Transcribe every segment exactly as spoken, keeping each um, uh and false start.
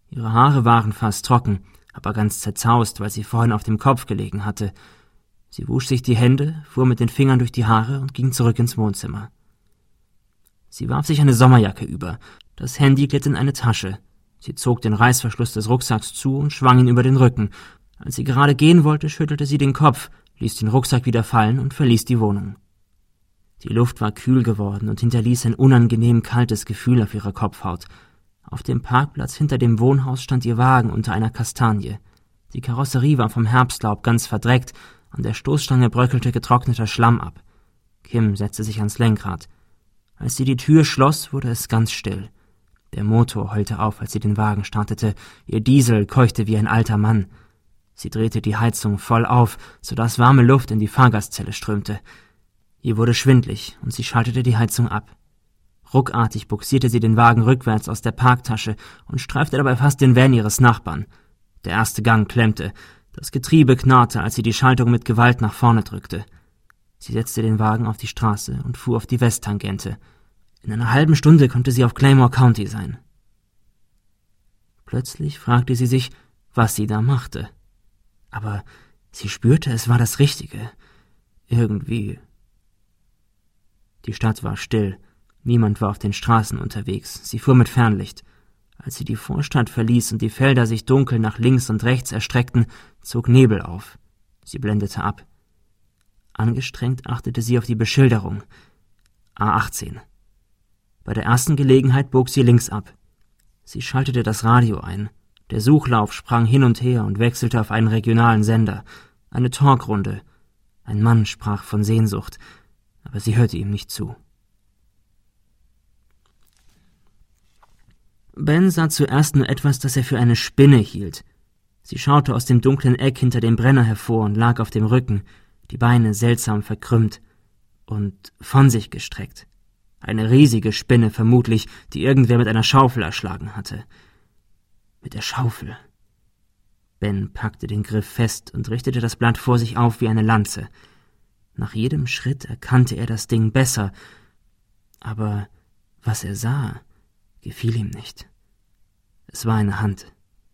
Ihre Haare waren fast trocken, aber ganz zerzaust, weil sie vorhin auf dem Kopf gelegen hatte. Sie wusch sich die Hände, fuhr mit den Fingern durch die Haare und ging zurück ins Wohnzimmer. Sie warf sich eine Sommerjacke über. Das Handy glitt in eine Tasche. Sie zog den Reißverschluss des Rucksacks zu und schwang ihn über den Rücken. Als sie gerade gehen wollte, schüttelte sie den Kopf, ließ den Rucksack wieder fallen und verließ die Wohnung. Die Luft war kühl geworden und hinterließ ein unangenehm kaltes Gefühl auf ihrer Kopfhaut. Auf dem Parkplatz hinter dem Wohnhaus stand ihr Wagen unter einer Kastanie. Die Karosserie war vom Herbstlaub ganz verdreckt, an der Stoßstange bröckelte getrockneter Schlamm ab. Kim setzte sich ans Lenkrad. Als sie die Tür schloss, wurde es ganz still. Der Motor heulte auf, als sie den Wagen startete. Ihr Diesel keuchte wie ein alter Mann. Sie drehte die Heizung voll auf, sodass warme Luft in die Fahrgastzelle strömte. Ihr wurde schwindlig und sie schaltete die Heizung ab. Ruckartig buxierte sie den Wagen rückwärts aus der Parktasche und streifte dabei fast den Van ihres Nachbarn. Der erste Gang klemmte. Das Getriebe knarrte, als sie die Schaltung mit Gewalt nach vorne drückte. Sie setzte den Wagen auf die Straße und fuhr auf die Westtangente. In einer halben Stunde konnte sie auf Claymore County sein. Plötzlich fragte sie sich, was sie da machte. Aber sie spürte, es war das Richtige. Irgendwie. Die Stadt war still. Niemand war auf den Straßen unterwegs. Sie fuhr mit Fernlicht. Als sie die Vorstadt verließ und die Felder sich dunkel nach links und rechts erstreckten, zog Nebel auf. Sie blendete ab. Angestrengt achtete sie auf die Beschilderung. A achtzehn. Bei der ersten Gelegenheit bog sie links ab. Sie schaltete das Radio ein. Der Suchlauf sprang hin und her und wechselte auf einen regionalen Sender. Eine Talkrunde. Ein Mann sprach von Sehnsucht, aber sie hörte ihm nicht zu. Ben sah zuerst nur etwas, das er für eine Spinne hielt. Sie schaute aus dem dunklen Eck hinter dem Brenner hervor und lag auf dem Rücken, die Beine seltsam verkrümmt und von sich gestreckt. Eine riesige Spinne vermutlich, die irgendwer mit einer Schaufel erschlagen hatte. Mit der Schaufel. Ben packte den Griff fest und richtete das Blatt vor sich auf wie eine Lanze. Nach jedem Schritt erkannte er das Ding besser, aber was er sah, gefiel ihm nicht. Es war eine Hand.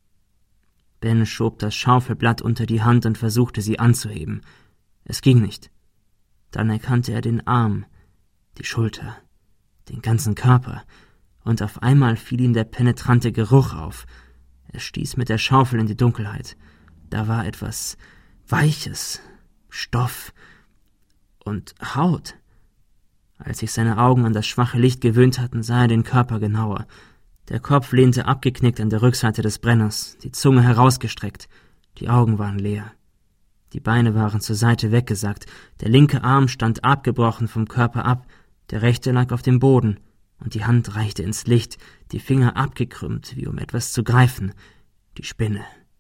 Ben schob das Schaufelblatt unter die Hand und versuchte, sie anzuheben. Es ging nicht. Dann erkannte er den Arm, die Schulter, den ganzen Körper, und auf einmal fiel ihm der penetrante Geruch auf. Er stieß mit der Schaufel in die Dunkelheit. Da war etwas Weiches, Stoff und Haut. Als sich seine Augen an das schwache Licht gewöhnt hatten, sah er den Körper genauer. Der Kopf lehnte abgeknickt an der Rückseite des Brenners, die Zunge herausgestreckt, die Augen waren leer. Die Beine waren zur Seite weggesackt, der linke Arm stand abgebrochen vom Körper ab, der rechte lag auf dem Boden, und die Hand reichte ins Licht, die Finger abgekrümmt, wie um etwas zu greifen. Die Spinne.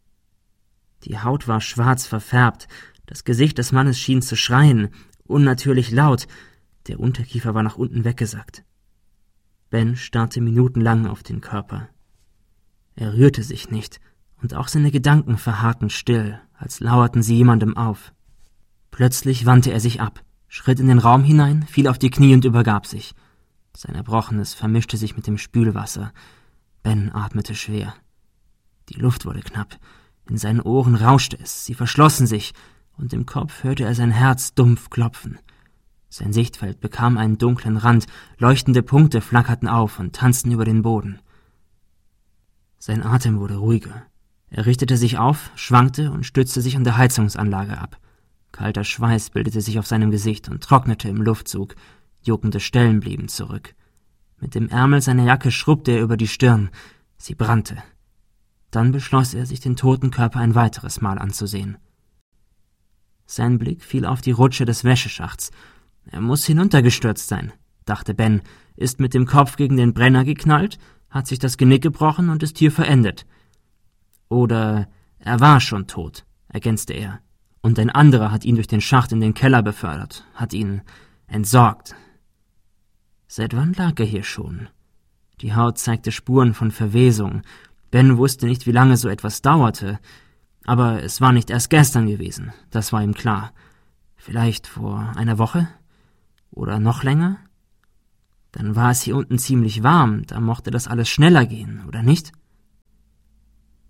Die Haut war schwarz verfärbt, das Gesicht des Mannes schien zu schreien, unnatürlich laut, der Unterkiefer war nach unten weggesackt. Ben starrte minutenlang auf den Körper. Er rührte sich nicht, und auch seine Gedanken verharrten still, als lauerten sie jemandem auf. Plötzlich wandte er sich ab, schritt in den Raum hinein, fiel auf die Knie und übergab sich. Sein Erbrochenes vermischte sich mit dem Spülwasser. Ben atmete schwer. Die Luft wurde knapp. In seinen Ohren rauschte es, sie verschlossen sich, und im Kopf hörte er sein Herz dumpf klopfen. Sein Sichtfeld bekam einen dunklen Rand, leuchtende Punkte flackerten auf und tanzten über den Boden. Sein Atem wurde ruhiger. Er richtete sich auf, schwankte und stützte sich an der Heizungsanlage ab. Kalter Schweiß bildete sich auf seinem Gesicht und trocknete im Luftzug. Juckende Stellen blieben zurück. Mit dem Ärmel seiner Jacke schrubbte er über die Stirn. Sie brannte. Dann beschloss er, sich den toten Körper ein weiteres Mal anzusehen. Sein Blick fiel auf die Rutsche des Wäscheschachts. Er muss hinuntergestürzt sein, dachte Ben, ist mit dem Kopf gegen den Brenner geknallt, hat sich das Genick gebrochen und ist hier verendet. Oder er war schon tot, ergänzte er, und ein anderer hat ihn durch den Schacht in den Keller befördert, hat ihn entsorgt. Seit wann lag er hier schon? Die Haut zeigte Spuren von Verwesung. Ben wusste nicht, wie lange so etwas dauerte, aber es war nicht erst gestern gewesen, das war ihm klar. Vielleicht vor einer Woche? Oder noch länger? Dann war es hier unten ziemlich warm, da mochte das alles schneller gehen, oder nicht?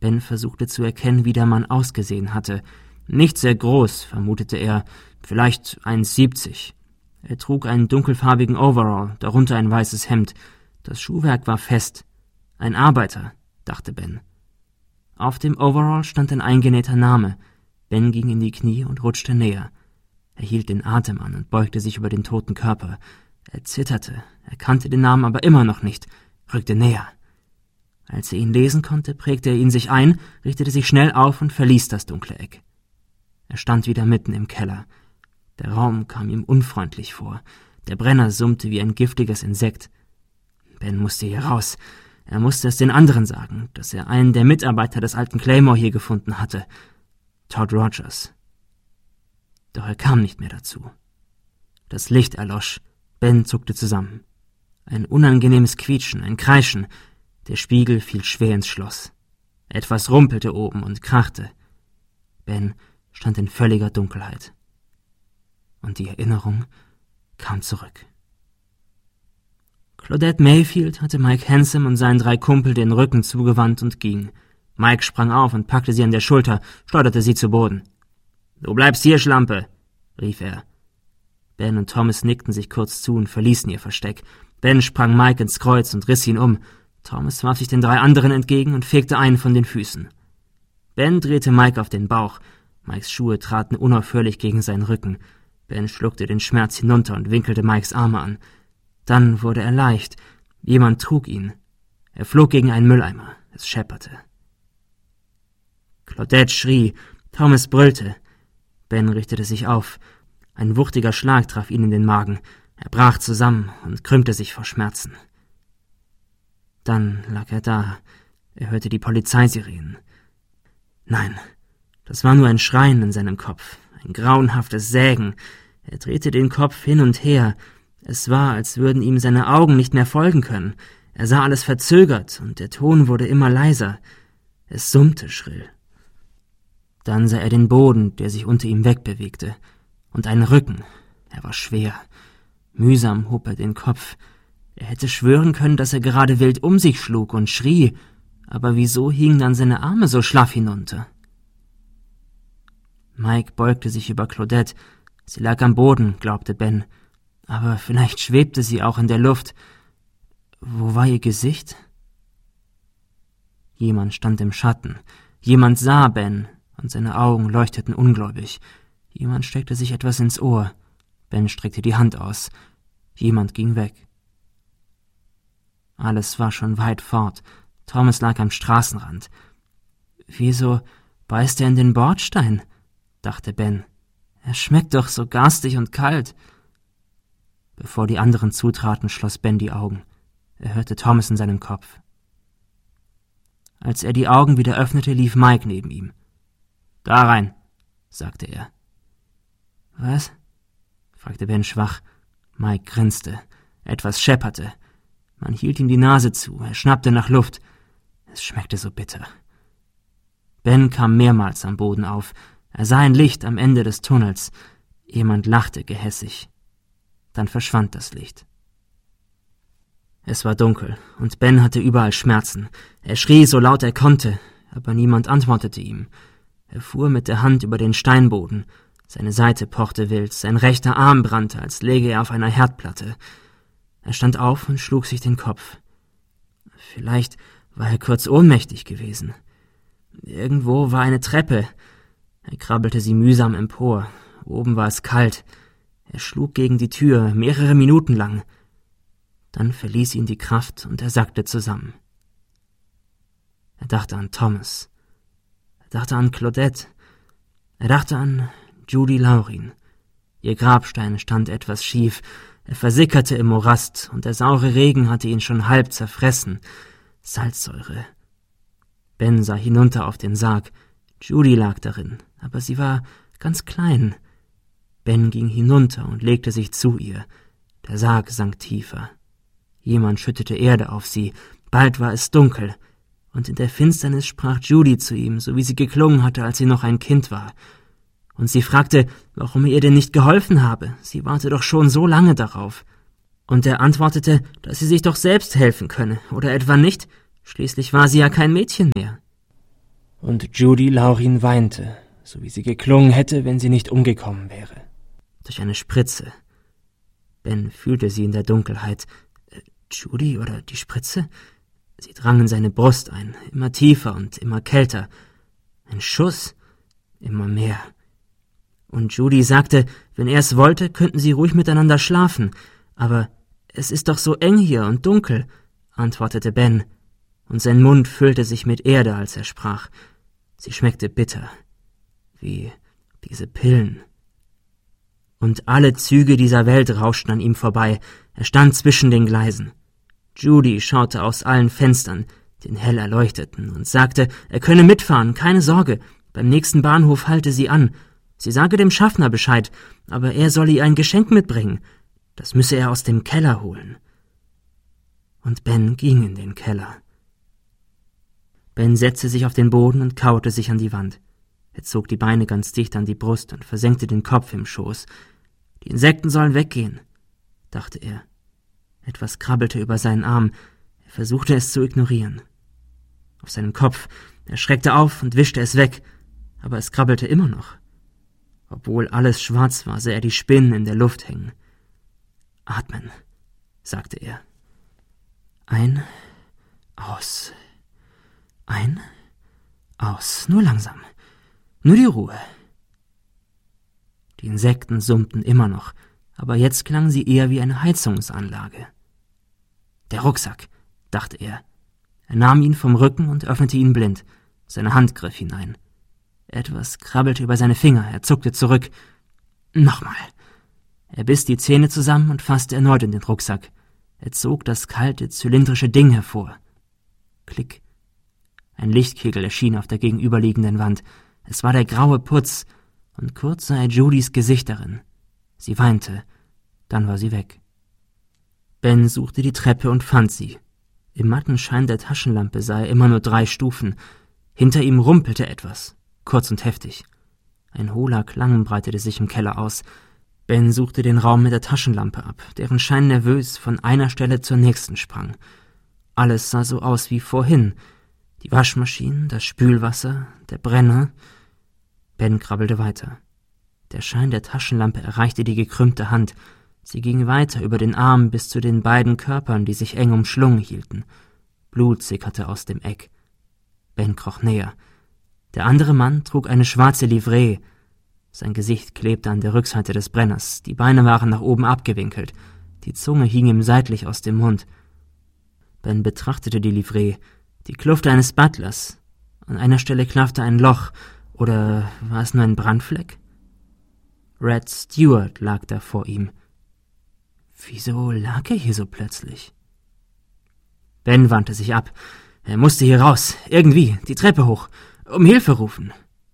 Ben versuchte zu erkennen, wie der Mann ausgesehen hatte. Nicht sehr groß, vermutete er, vielleicht eins siebzig. Er trug einen dunkelfarbigen Overall, darunter ein weißes Hemd. Das Schuhwerk war fest. Ein Arbeiter, dachte Ben. Auf dem Overall stand ein eingenähter Name. Ben ging in die Knie und rutschte näher. Er hielt den Atem an und beugte sich über den toten Körper. Er zitterte, er kannte den Namen aber immer noch nicht, rückte näher. Als er ihn lesen konnte, prägte er ihn sich ein, richtete sich schnell auf und verließ das dunkle Eck. Er stand wieder mitten im Keller. Der Raum kam ihm unfreundlich vor. Der Brenner summte wie ein giftiges Insekt. Ben musste hier raus. Er musste es den anderen sagen, dass er einen der Mitarbeiter des alten Claymore hier gefunden hatte. Todd Rogers. Doch er kam nicht mehr dazu. Das Licht erlosch. Ben zuckte zusammen. Ein unangenehmes Quietschen, ein Kreischen. Der Spiegel fiel schwer ins Schloss. Etwas rumpelte oben und krachte. Ben stand in völliger Dunkelheit. Und die Erinnerung kam zurück. Claudette Mayfield hatte Mike Handsome und seinen drei Kumpel den Rücken zugewandt und ging. Mike sprang auf und packte sie an der Schulter, schleuderte sie zu Boden. »Du bleibst hier, Schlampe«, rief er. Ben und Thomas nickten sich kurz zu und verließen ihr Versteck. Ben sprang Mike ins Kreuz und riss ihn um. Thomas warf sich den drei anderen entgegen und fegte einen von den Füßen. Ben drehte Mike auf den Bauch. Mikes Schuhe traten unaufhörlich gegen seinen Rücken. Ben schluckte den Schmerz hinunter und winkelte Mikes Arme an. Dann wurde er leicht. Jemand trug ihn. Er flog gegen einen Mülleimer. Es schepperte. Claudette schrie. Thomas brüllte. Ben richtete sich auf. Ein wuchtiger Schlag traf ihn in den Magen. Er brach zusammen und krümmte sich vor Schmerzen. Dann lag er da. Er hörte die Polizeisirenen. Nein, das war nur ein Schreien in seinem Kopf, ein grauenhaftes Sägen. Er drehte den Kopf hin und her. Es war, als würden ihm seine Augen nicht mehr folgen können. Er sah alles verzögert, und der Ton wurde immer leiser. Es summte schrill. Dann sah er den Boden, der sich unter ihm wegbewegte, und einen Rücken. Er war schwer. Mühsam hob er den Kopf. Er hätte schwören können, dass er gerade wild um sich schlug und schrie, aber wieso hingen dann seine Arme so schlaff hinunter? Mike beugte sich über Claudette. Sie lag am Boden, glaubte Ben, aber vielleicht schwebte sie auch in der Luft. Wo war ihr Gesicht? Jemand stand im Schatten. Jemand sah Ben, und seine Augen leuchteten ungläubig. Jemand steckte sich etwas ins Ohr. Ben streckte die Hand aus. Jemand ging weg. Alles war schon weit fort. Thomas lag am Straßenrand. »Wieso beißt er in den Bordstein?« dachte Ben. »Er schmeckt doch so garstig und kalt.« Bevor die anderen zutraten, schloss Ben die Augen. Er hörte Thomas in seinem Kopf. Als er die Augen wieder öffnete, lief Mike neben ihm. »Da rein«, sagte er. »Was?« fragte Ben schwach. Mike grinste. Etwas schepperte. Man hielt ihm die Nase zu, er schnappte nach Luft. Es schmeckte so bitter. Ben kam mehrmals am Boden auf. Er sah ein Licht am Ende des Tunnels. Jemand lachte gehässig. Dann verschwand das Licht. Es war dunkel, und Ben hatte überall Schmerzen. Er schrie so laut er konnte, aber niemand antwortete ihm. Er fuhr mit der Hand über den Steinboden. Seine Seite pochte wild, sein rechter Arm brannte, als läge er auf einer Herdplatte. Er stand auf und schlug sich den Kopf. Vielleicht war er kurz ohnmächtig gewesen. Irgendwo war eine Treppe. Er krabbelte sie mühsam empor. Oben war es kalt. Er schlug gegen die Tür, mehrere Minuten lang. Dann verließ ihn die Kraft und er sackte zusammen. Er dachte an Thomas. Er dachte an Claudette. Er dachte an Judy Laurin. Ihr Grabstein stand etwas schief. Er versickerte im Morast, und der saure Regen hatte ihn schon halb zerfressen. Salzsäure. Ben sah hinunter auf den Sarg. Judy lag darin, aber sie war ganz klein. Ben ging hinunter und legte sich zu ihr. Der Sarg sank tiefer. Jemand schüttete Erde auf sie. Bald war es dunkel, und in der Finsternis sprach Judy zu ihm, so wie sie geklungen hatte, als sie noch ein Kind war. Und sie fragte, warum er ihr denn nicht geholfen habe. Sie warte doch schon so lange darauf. Und er antwortete, dass sie sich doch selbst helfen könne, oder etwa nicht? Schließlich war sie ja kein Mädchen mehr. Und Judy Laurin weinte, so wie sie geklungen hätte, wenn sie nicht umgekommen wäre. Durch eine Spritze. Ben fühlte sie in der Dunkelheit. Äh, Judy oder die Spritze? Sie drang in seine Brust ein, immer tiefer und immer kälter. Ein Schuss, immer mehr. Und Judy sagte, wenn er es wollte, könnten sie ruhig miteinander schlafen. Aber es ist doch so eng hier und dunkel, antwortete Ben, und sein Mund füllte sich mit Erde, als er sprach. Sie schmeckte bitter, wie diese Pillen. Und alle Züge dieser Welt rauschten an ihm vorbei. Er stand zwischen den Gleisen. Judy schaute aus allen Fenstern, den hell erleuchteten, und sagte, er könne mitfahren, keine Sorge, beim nächsten Bahnhof halte sie an. Sie sage dem Schaffner Bescheid, aber er solle ihr ein Geschenk mitbringen. Das müsse er aus dem Keller holen. Und Ben ging in den Keller. Ben setzte sich auf den Boden und kauerte sich an die Wand. Er zog die Beine ganz dicht an die Brust und versenkte den Kopf im Schoß. Die Insekten sollen weggehen, dachte er. Etwas krabbelte über seinen Arm. Er versuchte es zu ignorieren. Auf seinem Kopf. Er schreckte auf und wischte es weg, aber es krabbelte immer noch. Obwohl alles schwarz war, sah er die Spinnen in der Luft hängen. Atmen, sagte er. Ein, aus. Ein, aus. Nur langsam. Nur die Ruhe. Die Insekten summten immer noch, aber jetzt klangen sie eher wie eine Heizungsanlage. Der Rucksack, dachte er. Er nahm ihn vom Rücken und öffnete ihn blind. Seine Hand griff hinein. Etwas krabbelte über seine Finger, er zuckte zurück. Nochmal. Er biss die Zähne zusammen und fasste erneut in den Rucksack. Er zog das kalte, zylindrische Ding hervor. Klick. Ein Lichtkegel erschien auf der gegenüberliegenden Wand. Es war der graue Putz, und kurz sah er Judys Gesicht darin. Sie weinte, dann war sie weg. Ben suchte die Treppe und fand sie. Im matten Schein der Taschenlampe sah er immer nur drei Stufen. Hinter ihm rumpelte etwas, kurz und heftig. Ein hohler Klang breitete sich im Keller aus. Ben suchte den Raum mit der Taschenlampe ab, deren Schein nervös von einer Stelle zur nächsten sprang. Alles sah so aus wie vorhin. Die Waschmaschinen, das Spülwasser, der Brenner. Ben krabbelte weiter. Der Schein der Taschenlampe erreichte die gekrümmte Hand. Sie ging weiter über den Arm bis zu den beiden Körpern, die sich eng umschlungen hielten. Blut sickerte aus dem Eck. Ben kroch näher. Der andere Mann trug eine schwarze Livree. Sein Gesicht klebte an der Rückseite des Brenners, die Beine waren nach oben abgewinkelt, die Zunge hing ihm seitlich aus dem Mund. Ben betrachtete die Livree, die Kluft eines Butlers. An einer Stelle klaffte ein Loch, oder war es nur ein Brandfleck? Red Stewart lag da vor ihm. Wieso lag er hier so plötzlich? Ben wandte sich ab. Er musste hier raus, irgendwie, die Treppe hoch, um Hilfe rufen.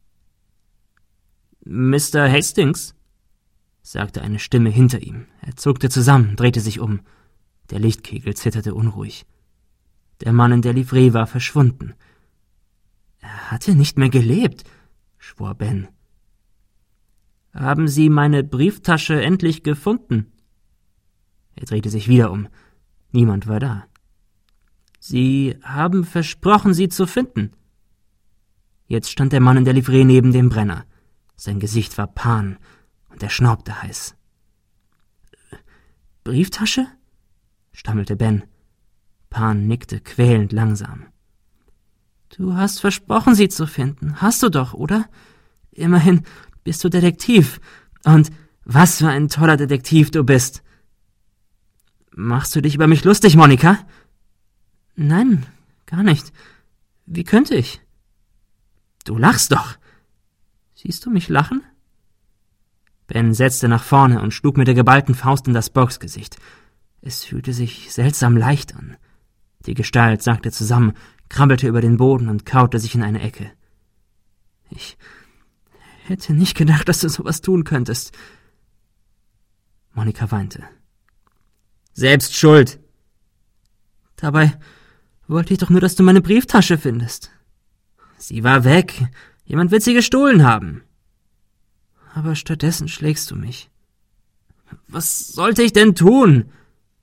»Mister Hastings?« sagte eine Stimme hinter ihm. Er zuckte zusammen, drehte sich um. Der Lichtkegel zitterte unruhig. Der Mann in der Livree war verschwunden. Er hatte nicht mehr gelebt, schwor Ben. »Haben Sie meine Brieftasche endlich gefunden?« Er drehte sich wieder um. Niemand war da. »Sie haben versprochen, sie zu finden.« Jetzt stand der Mann in der Livree neben dem Brenner. Sein Gesicht war Pan, und er schnaubte heiß. »Brieftasche?« stammelte Ben. Pan nickte quälend langsam. »Du hast versprochen, sie zu finden. Hast du doch, oder? Immerhin bist du Detektiv. Und was für ein toller Detektiv du bist.« »Machst du dich über mich lustig, Monika?« »Nein, gar nicht. Wie könnte ich?« »Du lachst doch. Siehst du mich lachen?« Ben setzte nach vorne und schlug mit der geballten Faust in das Boxgesicht. Es fühlte sich seltsam leicht an. Die Gestalt sackte zusammen, krabbelte über den Boden und kaute sich in eine Ecke. »Ich hätte nicht gedacht, dass du sowas tun könntest.« Monika weinte. »Selbst schuld!« »Dabei wollte ich doch nur, dass du meine Brieftasche findest.« »Sie war weg. Jemand wird sie gestohlen haben.« »Aber stattdessen schlägst du mich.« »Was sollte ich denn tun?«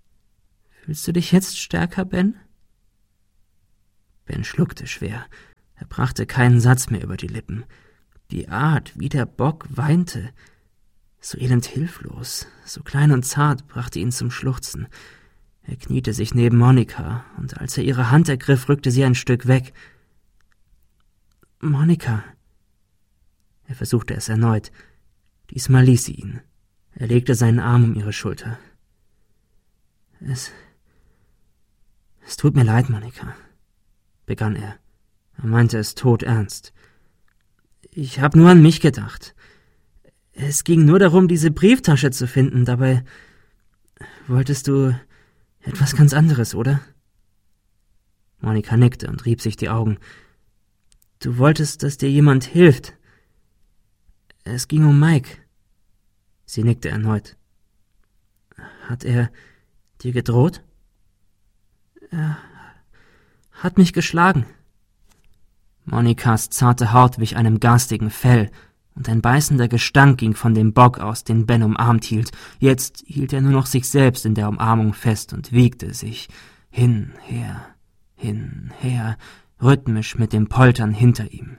»Fühlst du dich jetzt stärker, Ben?« Ben schluckte schwer. Er brachte keinen Satz mehr über die Lippen. Die Art, wie der Bock weinte, so elend hilflos, so klein und zart, brachte ihn zum Schluchzen. Er kniete sich neben Monika, und als er ihre Hand ergriff, rückte sie ein Stück weg. »Monika!« Er versuchte es erneut. Diesmal ließ sie ihn. Er legte seinen Arm um ihre Schulter. »Es... es tut mir leid, Monika«, begann er. Er meinte es todernst. »Ich habe nur an mich gedacht. Es ging nur darum, diese Brieftasche zu finden. Dabei wolltest du etwas ganz anderes, oder?« Monika nickte und rieb sich die Augen. »Du wolltest, dass dir jemand hilft. Es ging um Mike.« Sie nickte erneut. »Hat er dir gedroht?« »Er hat mich geschlagen.« Monikas zarte Haut wich einem garstigen Fell, und ein beißender Gestank ging von dem Bock aus, den Ben umarmt hielt. Jetzt hielt er nur noch sich selbst in der Umarmung fest und wiegte sich hin, her, hin, her, rhythmisch mit dem Poltern hinter ihm.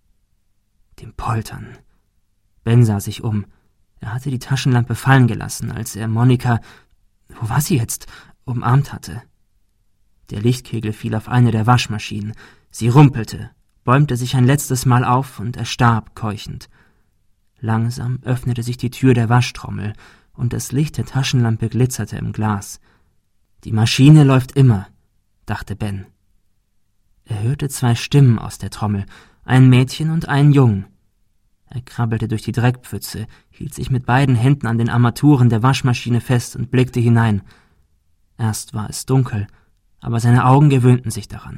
Dem Poltern. Ben sah sich um. Er hatte die Taschenlampe fallen gelassen, als er Monika, wo war sie jetzt, umarmt hatte. Der Lichtkegel fiel auf eine der Waschmaschinen. Sie rumpelte, bäumte sich ein letztes Mal auf und erstarb keuchend. Langsam öffnete sich die Tür der Waschtrommel, und das Licht der Taschenlampe glitzerte im Glas. »Die Maschine läuft immer«, dachte Ben. Er hörte zwei Stimmen aus der Trommel, ein Mädchen und einen Jungen. Er krabbelte durch die Dreckpfütze, hielt sich mit beiden Händen an den Armaturen der Waschmaschine fest und blickte hinein. Erst war es dunkel, aber seine Augen gewöhnten sich daran.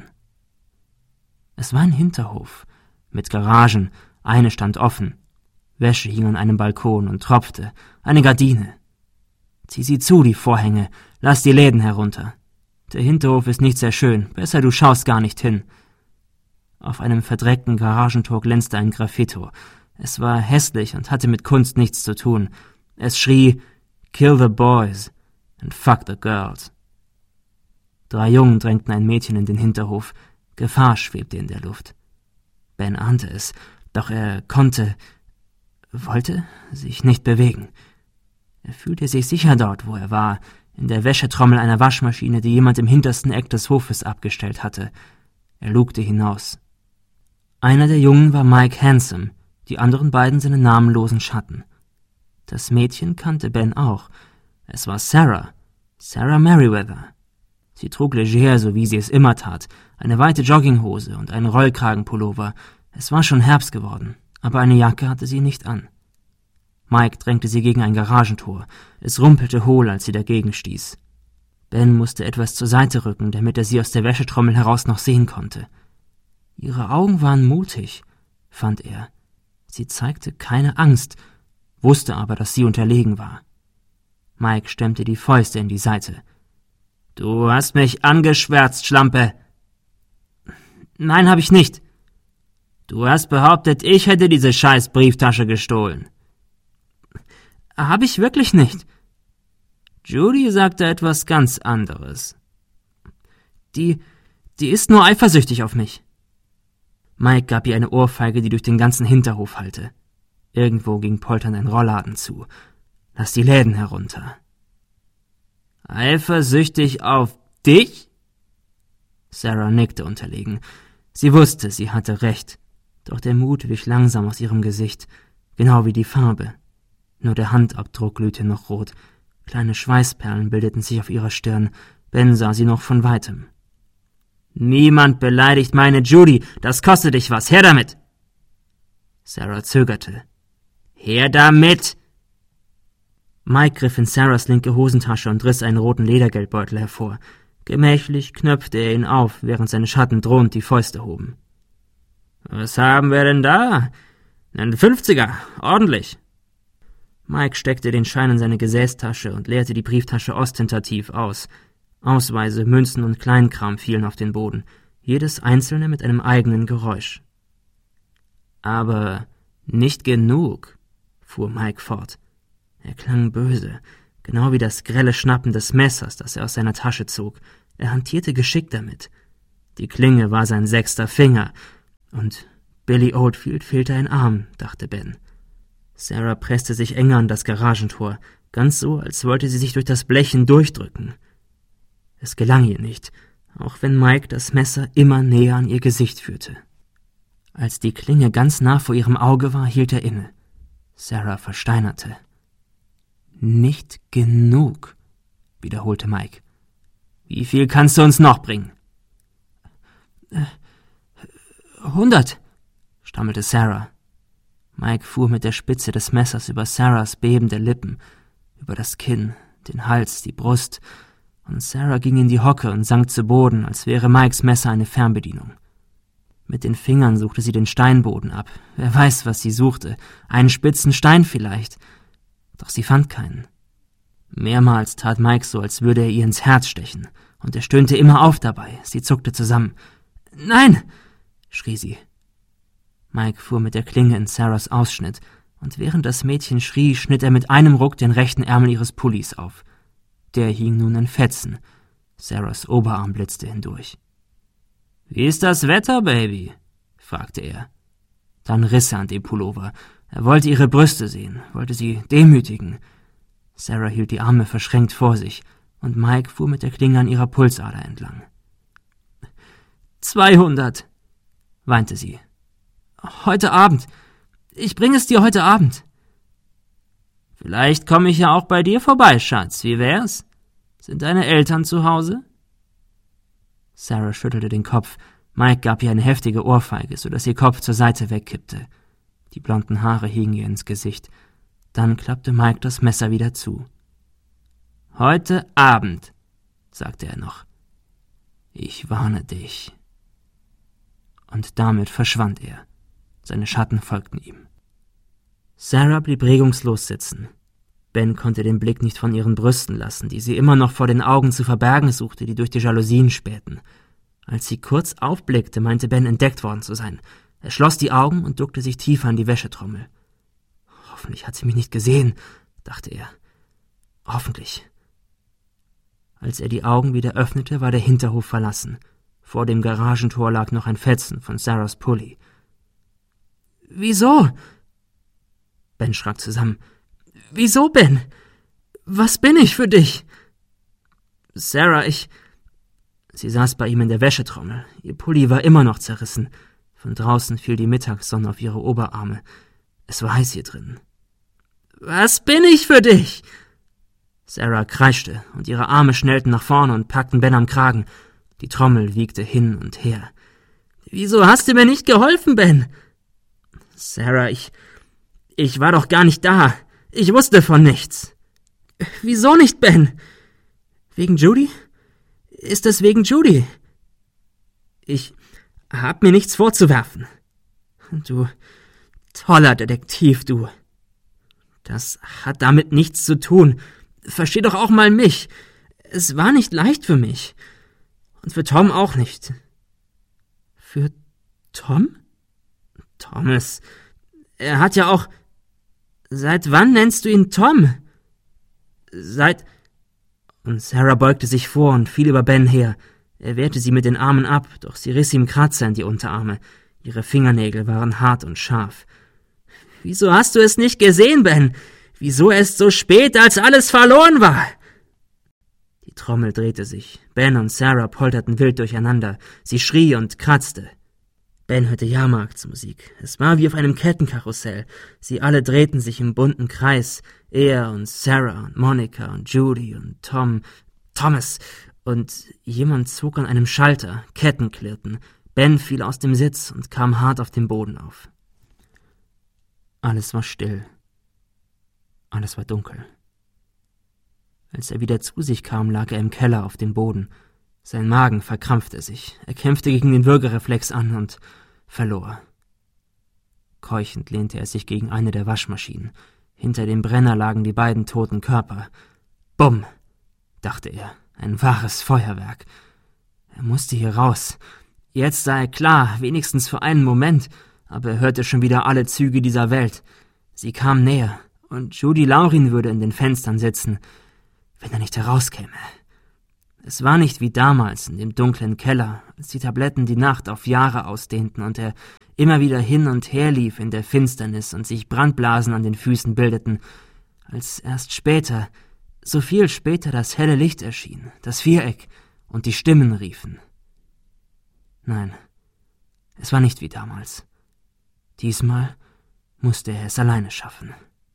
Es war ein Hinterhof, mit Garagen, eine stand offen. Wäsche hing an einem Balkon und tropfte, eine Gardine. »Zieh sie zu, die Vorhänge, lass die Läden herunter. Der Hinterhof ist nicht sehr schön, besser du schaust gar nicht hin.« Auf einem verdreckten Garagentor glänzte ein Graffito. Es war hässlich und hatte mit Kunst nichts zu tun. Es schrie, »Kill the boys and fuck the girls.« Drei Jungen drängten ein Mädchen in den Hinterhof. Gefahr schwebte in der Luft. Ben ahnte es, doch er konnte, wollte sich nicht bewegen. Er fühlte sich sicher dort, wo er war, in der Wäschetrommel einer Waschmaschine, die jemand im hintersten Eck des Hofes abgestellt hatte. Er lugte hinaus. Einer der Jungen war Mike Handsome, die anderen beiden seine namenlosen Schatten. Das Mädchen kannte Ben auch. Es war Sarah, Sarah Merriweather. Sie trug leger, so wie sie es immer tat, eine weite Jogginghose und einen Rollkragenpullover. Es war schon Herbst geworden, aber eine Jacke hatte sie nicht an. Mike drängte sie gegen ein Garagentor. Es rumpelte hohl, als sie dagegen stieß. Ben musste etwas zur Seite rücken, damit er sie aus der Wäschetrommel heraus noch sehen konnte. Ihre Augen waren mutig, fand er. Sie zeigte keine Angst, wusste aber, dass sie unterlegen war. Mike stemmte die Fäuste in die Seite. »Du hast mich angeschwärzt, Schlampe!« »Nein, habe ich nicht.« »Du hast behauptet, ich hätte diese scheiß Brieftasche gestohlen.« »Habe ich wirklich nicht.« »Judy sagte etwas ganz anderes.« Die, die ist nur eifersüchtig auf mich.« Mike gab ihr eine Ohrfeige, die durch den ganzen Hinterhof hallte. Irgendwo ging polternd ein Rollladen zu. »Lass die Läden herunter.« »Eifersüchtig auf dich?« Sarah nickte unterlegen. Sie wusste, sie hatte recht, doch der Mut wich langsam aus ihrem Gesicht, genau wie die Farbe. Nur der Handabdruck glühte noch rot. Kleine Schweißperlen bildeten sich auf ihrer Stirn. Ben sah sie noch von weitem. »Niemand beleidigt meine Judy, das kostet dich was, her damit!« Sarah zögerte. »Her damit!« Mike griff in Sarahs linke Hosentasche und riss einen roten Ledergeldbeutel hervor. Gemächlich knöpfte er ihn auf, während seine Schatten drohend die Fäuste hoben. »Was haben wir denn da? Ein Fünfziger, ordentlich.« Mike steckte den Schein in seine Gesäßtasche und leerte die Brieftasche ostentativ aus. Ausweise, Münzen und Kleinkram fielen auf den Boden, jedes einzelne mit einem eigenen Geräusch. »Aber nicht genug«, fuhr Mike fort. Er klang böse, genau wie das grelle Schnappen des Messers, das er aus seiner Tasche zog. Er hantierte geschickt damit. Die Klinge war sein sechster Finger, Und Billy Oldfield fehlte ein Arm, dachte Ben. Sarah presste sich enger an das Garagentor, ganz so, als wollte sie sich durch das Blech hindurchdrücken. Es gelang ihr nicht, auch wenn Mike das Messer immer näher an ihr Gesicht führte. Als die Klinge ganz nah vor ihrem Auge war, hielt er inne. Sarah versteinerte. »Nicht genug«, wiederholte Mike. »Wie viel kannst du uns noch bringen?« Äh, »Hundert«, stammelte Sarah. Mike fuhr mit der Spitze des Messers über Sarahs bebende Lippen, über das Kinn, den Hals, die Brust, und Sarah ging in die Hocke und sank zu Boden, als wäre Mikes Messer eine Fernbedienung. Mit den Fingern suchte sie den Steinboden ab. Wer weiß, was sie suchte. Einen spitzen Stein vielleicht. Doch sie fand keinen. Mehrmals tat Mike so, als würde er ihr ins Herz stechen, und er stöhnte immer auf dabei. Sie zuckte zusammen. »Nein!« schrie sie. Mike fuhr mit der Klinge in Sarahs Ausschnitt, und während das Mädchen schrie, schnitt er mit einem Ruck den rechten Ärmel ihres Pullis auf. Der hing nun in Fetzen. Sarahs Oberarm blitzte hindurch. »Wie ist das Wetter, Baby?« fragte er. Dann riss er an dem Pullover. Er wollte ihre Brüste sehen, wollte sie demütigen. Sarah hielt die Arme verschränkt vor sich, und Mike fuhr mit der Klinge an ihrer Pulsader entlang. »Zweihundert«, weinte sie. »Heute Abend. Ich bringe es dir heute Abend.« »Vielleicht komme ich ja auch bei dir vorbei, Schatz. Wie wär's? Sind deine Eltern zu Hause?« Sarah schüttelte den Kopf. Mike gab ihr eine heftige Ohrfeige, so dass ihr Kopf zur Seite wegkippte. Die blonden Haare hingen ihr ins Gesicht. Dann klappte Mike das Messer wieder zu. »Heute Abend«, sagte er noch. »Ich warne dich.« Und damit verschwand er. Seine Schatten folgten ihm. Sarah blieb regungslos sitzen. Ben konnte den Blick nicht von ihren Brüsten lassen, die sie immer noch vor den Augen zu verbergen suchte, die durch die Jalousien spähten. Als sie kurz aufblickte, meinte Ben, entdeckt worden zu sein. Er schloss die Augen und duckte sich tiefer an die Wäschetrommel. »Hoffentlich hat sie mich nicht gesehen«, dachte er. »Hoffentlich.« Als er die Augen wieder öffnete, war der Hinterhof verlassen. Vor dem Garagentor lag noch ein Fetzen von Sarahs Pulli. »Wieso?« Ben schrak zusammen. »Wieso, Ben? Was bin ich für dich?« »Sarah, ich...« Sie saß bei ihm in der Wäschetrommel. Ihr Pulli war immer noch zerrissen. Von draußen fiel die Mittagssonne auf ihre Oberarme. Es war heiß hier drin. »Was bin ich für dich?« Sarah kreischte, und ihre Arme schnellten nach vorne und packten Ben am Kragen. Die Trommel wiegte hin und her. »Wieso hast du mir nicht geholfen, Ben?« »Sarah, ich... Ich war doch gar nicht da. Ich wusste von nichts.« »Wieso nicht, Ben? Wegen Judy? Ist es wegen Judy?« »Ich hab mir nichts vorzuwerfen.« »Du toller Detektiv, du. Das hat damit nichts zu tun. Versteh doch auch mal mich. Es war nicht leicht für mich. Und für Tom auch nicht.« »Für Tom?« »Thomas. Er hat ja auch... Seit wann nennst du ihn Tom?« »Seit...« Und Sarah beugte sich vor und fiel über Ben her. Er wehrte sie mit den Armen ab, doch sie riss ihm Kratzer in die Unterarme. Ihre Fingernägel waren hart und scharf. »Wieso hast du es nicht gesehen, Ben? Wieso erst so spät, als alles verloren war?« Die Trommel drehte sich. Ben und Sarah polterten wild durcheinander. Sie schrie und kratzte. Ben hörte Jahrmarktsmusik. Es war wie auf einem Kettenkarussell. Sie alle drehten sich im bunten Kreis. Er und Sarah und Monica und Judy und Tom, Thomas. Und jemand zog an einem Schalter. Ketten klirrten. Ben fiel aus dem Sitz und kam hart auf den Boden auf. Alles war still. Alles war dunkel. Als er wieder zu sich kam, lag er im Keller auf dem Boden. Sein Magen verkrampfte sich. Er kämpfte gegen den Würgereflex an und verlor. Keuchend lehnte er sich gegen eine der Waschmaschinen. Hinter dem Brenner lagen die beiden toten Körper. Bumm, dachte er, ein wahres Feuerwerk. Er musste hier raus. Jetzt sah er klar, wenigstens für einen Moment, aber er hörte schon wieder alle Züge dieser Welt. Sie kamen näher, und Judy Laurin würde in den Fenstern sitzen, wenn er nicht herauskäme. Es war nicht wie damals in dem dunklen Keller, als die Tabletten die Nacht auf Jahre ausdehnten und er immer wieder hin und her lief in der Finsternis und sich Brandblasen an den Füßen bildeten, als erst später, so viel später das helle Licht erschien, das Viereck und die Stimmen riefen. Nein, es war nicht wie damals. Diesmal musste er es alleine schaffen.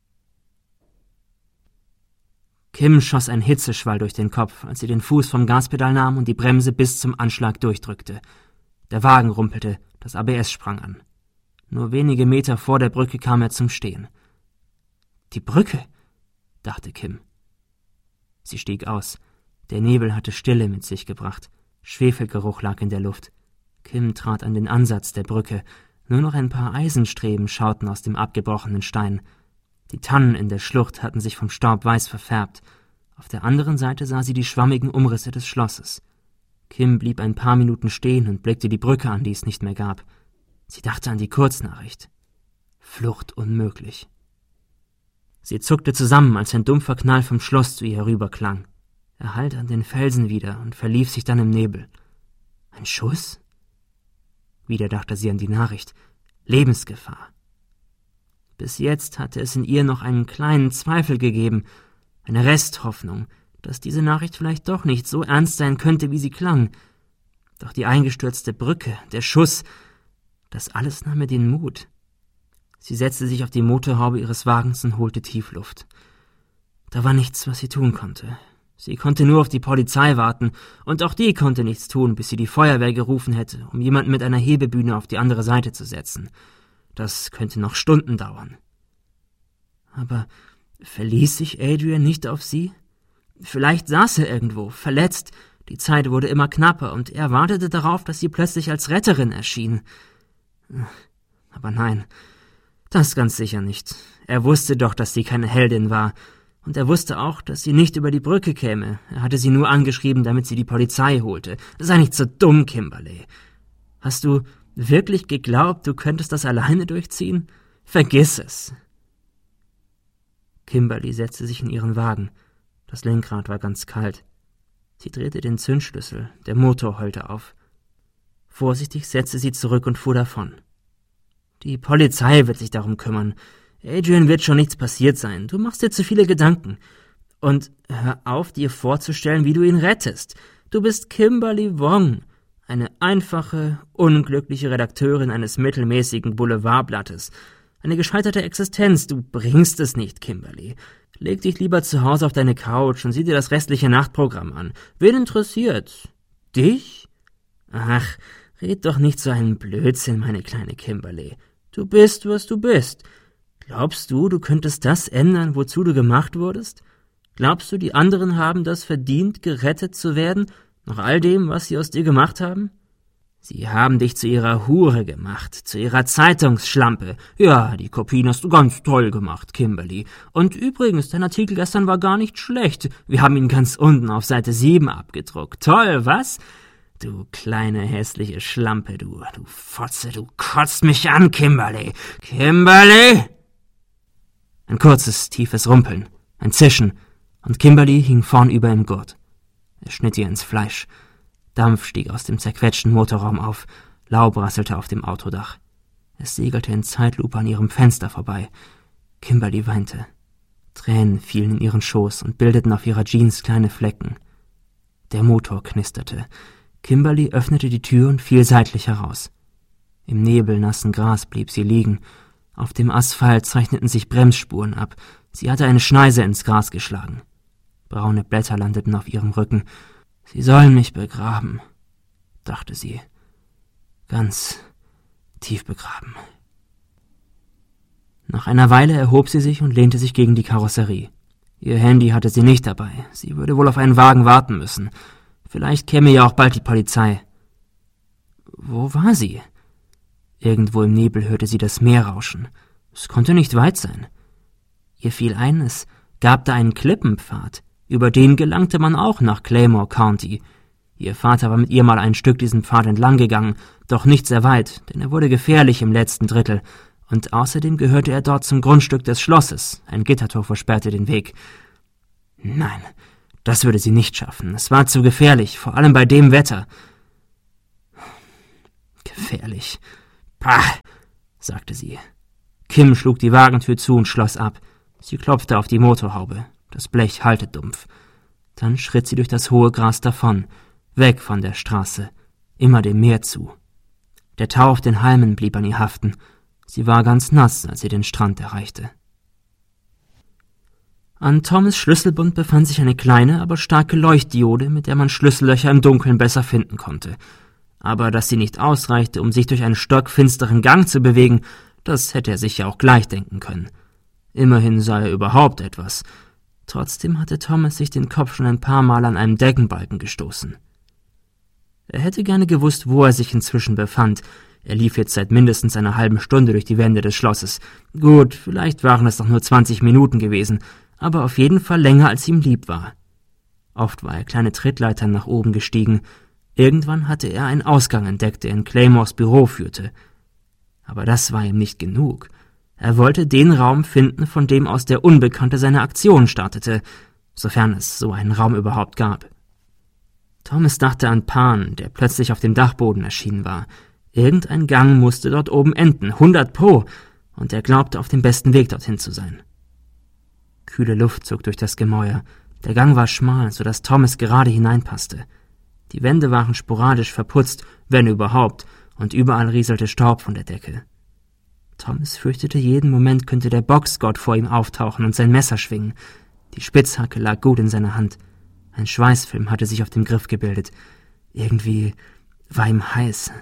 Kim schoss ein Hitzeschwall durch den Kopf, als sie den Fuß vom Gaspedal nahm und die Bremse bis zum Anschlag durchdrückte. Der Wagen rumpelte, das A B S sprang an. Nur wenige Meter vor der Brücke kam er zum Stehen. »Die Brücke«, dachte Kim. Sie stieg aus. Der Nebel hatte Stille mit sich gebracht. Schwefelgeruch lag in der Luft. Kim trat an den Ansatz der Brücke. Nur noch ein paar Eisenstreben schauten aus dem abgebrochenen Stein. Die Tannen in der Schlucht hatten sich vom Staub weiß verfärbt. Auf der anderen Seite sah sie die schwammigen Umrisse des Schlosses. Kim blieb ein paar Minuten stehen und blickte die Brücke an, die es nicht mehr gab. Sie dachte an die Kurznachricht. Flucht unmöglich. Sie zuckte zusammen, als ein dumpfer Knall vom Schloss zu ihr herüberklang. Er hallte an den Felsen wieder und verlief sich dann im Nebel. Ein Schuss? Wieder dachte sie an die Nachricht. Lebensgefahr. Bis jetzt hatte es in ihr noch einen kleinen Zweifel gegeben, eine Resthoffnung, dass diese Nachricht vielleicht doch nicht so ernst sein könnte, wie sie klang. Doch die eingestürzte Brücke, der Schuss, das alles nahm ihr den Mut. Sie setzte sich auf die Motorhaube ihres Wagens und holte Tiefluft. Da war nichts, was sie tun konnte. Sie konnte nur auf die Polizei warten, und auch die konnte nichts tun, bis sie die Feuerwehr gerufen hätte, um jemanden mit einer Hebebühne auf die andere Seite zu setzen. Das könnte noch Stunden dauern. Aber verließ sich Adrian nicht auf sie? Vielleicht saß er irgendwo, verletzt. Die Zeit wurde immer knapper, und er wartete darauf, dass sie plötzlich als Retterin erschien. Aber nein, das ganz sicher nicht. Er wusste doch, dass sie keine Heldin war. Und er wusste auch, dass sie nicht über die Brücke käme. Er hatte sie nur angeschrieben, damit sie die Polizei holte. Sei nicht so dumm, Kimberly. Hast du wirklich geglaubt, du könntest das alleine durchziehen? Vergiss es. Kimberly setzte sich in ihren Wagen. Das Lenkrad war ganz kalt. Sie drehte den Zündschlüssel, der Motor heulte auf. Vorsichtig setzte sie zurück und fuhr davon. Die Polizei wird sich darum kümmern. Adrian wird schon nichts passiert sein. Du machst dir zu viele Gedanken. Und hör auf, dir vorzustellen, wie du ihn rettest. Du bist Kimberly Wong, eine einfache, unglückliche Redakteurin eines mittelmäßigen Boulevardblattes. Eine gescheiterte Existenz. Du bringst es nicht, Kimberly. Leg dich lieber zu Hause auf deine Couch und sieh dir das restliche Nachtprogramm an. Wen interessiert? Dich? Ach, red doch nicht so einen Blödsinn, meine kleine Kimberly. Du bist, was du bist. Glaubst du, du könntest das ändern, wozu du gemacht wurdest? Glaubst du, die anderen haben das verdient, gerettet zu werden, nach all dem, was sie aus dir gemacht haben? Sie haben dich zu ihrer Hure gemacht, zu ihrer Zeitungsschlampe. Ja, die Kopien hast du ganz toll gemacht, Kimberly. Und übrigens, dein Artikel gestern war gar nicht schlecht. Wir haben ihn ganz unten auf Seite sieben abgedruckt. Toll, was? Du kleine, hässliche Schlampe, du, du Fotze, du kotzt mich an, Kimberly. Kimberly! Ein kurzes, tiefes Rumpeln, ein Zischen, und Kimberly hing vornüber im Gurt. Er schnitt ihr ins Fleisch. Dampf stieg aus dem zerquetschten Motorraum auf, Laub rasselte auf dem Autodach. Es segelte in Zeitlupe an ihrem Fenster vorbei. Kimberly weinte. Tränen fielen in ihren Schoß und bildeten auf ihrer Jeans kleine Flecken. Der Motor knisterte. Kimberly öffnete die Tür und fiel seitlich heraus. Im nebelnassen Gras blieb sie liegen. Auf dem Asphalt zeichneten sich Bremsspuren ab. Sie hatte eine Schneise ins Gras geschlagen. Braune Blätter landeten auf ihrem Rücken. »Sie sollen mich begraben«, dachte sie. »Ganz tief begraben.« Nach einer Weile erhob sie sich und lehnte sich gegen die Karosserie. Ihr Handy hatte sie nicht dabei. Sie würde wohl auf einen Wagen warten müssen. Vielleicht käme ja auch bald die Polizei. Wo war sie? Irgendwo im Nebel hörte sie das Meer rauschen. Es konnte nicht weit sein. Ihr fiel ein, es gab da einen Klippenpfad. Über den gelangte man auch nach Claymore County. Ihr Vater war mit ihr mal ein Stück diesen Pfad entlang gegangen, doch nicht sehr weit, denn er wurde gefährlich im letzten Drittel. Und außerdem gehörte er dort zum Grundstück des Schlosses. Ein Gittertor versperrte den Weg. Nein, Das würde sie nicht schaffen. Es war zu gefährlich, vor allem bei dem Wetter. Gefährlich. Pah, sagte sie. Kim schlug die Wagentür zu und schloss ab. Sie klopfte auf die Motorhaube. Das Blech hallte dumpf. Dann schritt sie durch das hohe Gras davon, weg von der Straße, immer dem Meer zu. Der Tau auf den Halmen blieb an ihr haften. Sie war ganz nass, als sie den Strand erreichte. An Thomas' Schlüsselbund befand sich eine kleine, aber starke Leuchtdiode, mit der man Schlüssellöcher im Dunkeln besser finden konnte. Aber dass sie nicht ausreichte, um sich durch einen stockfinsteren Gang zu bewegen, das hätte er sich ja auch gleich denken können. Immerhin sah er überhaupt etwas. Trotzdem hatte Thomas sich den Kopf schon ein paar Mal an einem Deckenbalken gestoßen. Er hätte gerne gewusst, wo er sich inzwischen befand. Er lief jetzt seit mindestens einer halben Stunde durch die Wände des Schlosses. Gut, vielleicht waren es doch nur zwanzig Minuten gewesen, aber auf jeden Fall länger, als ihm lieb war. Oft war er kleine Trittleitern nach oben gestiegen. Irgendwann hatte er einen Ausgang entdeckt, der in Claymores Büro führte. Aber das war ihm nicht genug. Er wollte den Raum finden, von dem aus der Unbekannte seine Aktion startete, sofern es so einen Raum überhaupt gab. Thomas dachte an Pan, der plötzlich auf dem Dachboden erschienen war. Irgendein Gang musste dort oben enden, hundert pro, und er glaubte, auf dem besten Weg dorthin zu sein. Kühle Luft zog durch das Gemäuer. Der Gang war schmal, so dass Thomas gerade hineinpasste. Die Wände waren sporadisch verputzt, wenn überhaupt, und überall rieselte Staub von der Decke. Thomas fürchtete, jeden Moment könnte der Boxgott vor ihm auftauchen und sein Messer schwingen. Die Spitzhacke lag gut in seiner Hand. Ein Schweißfilm hatte sich auf dem Griff gebildet. Irgendwie war ihm heiß.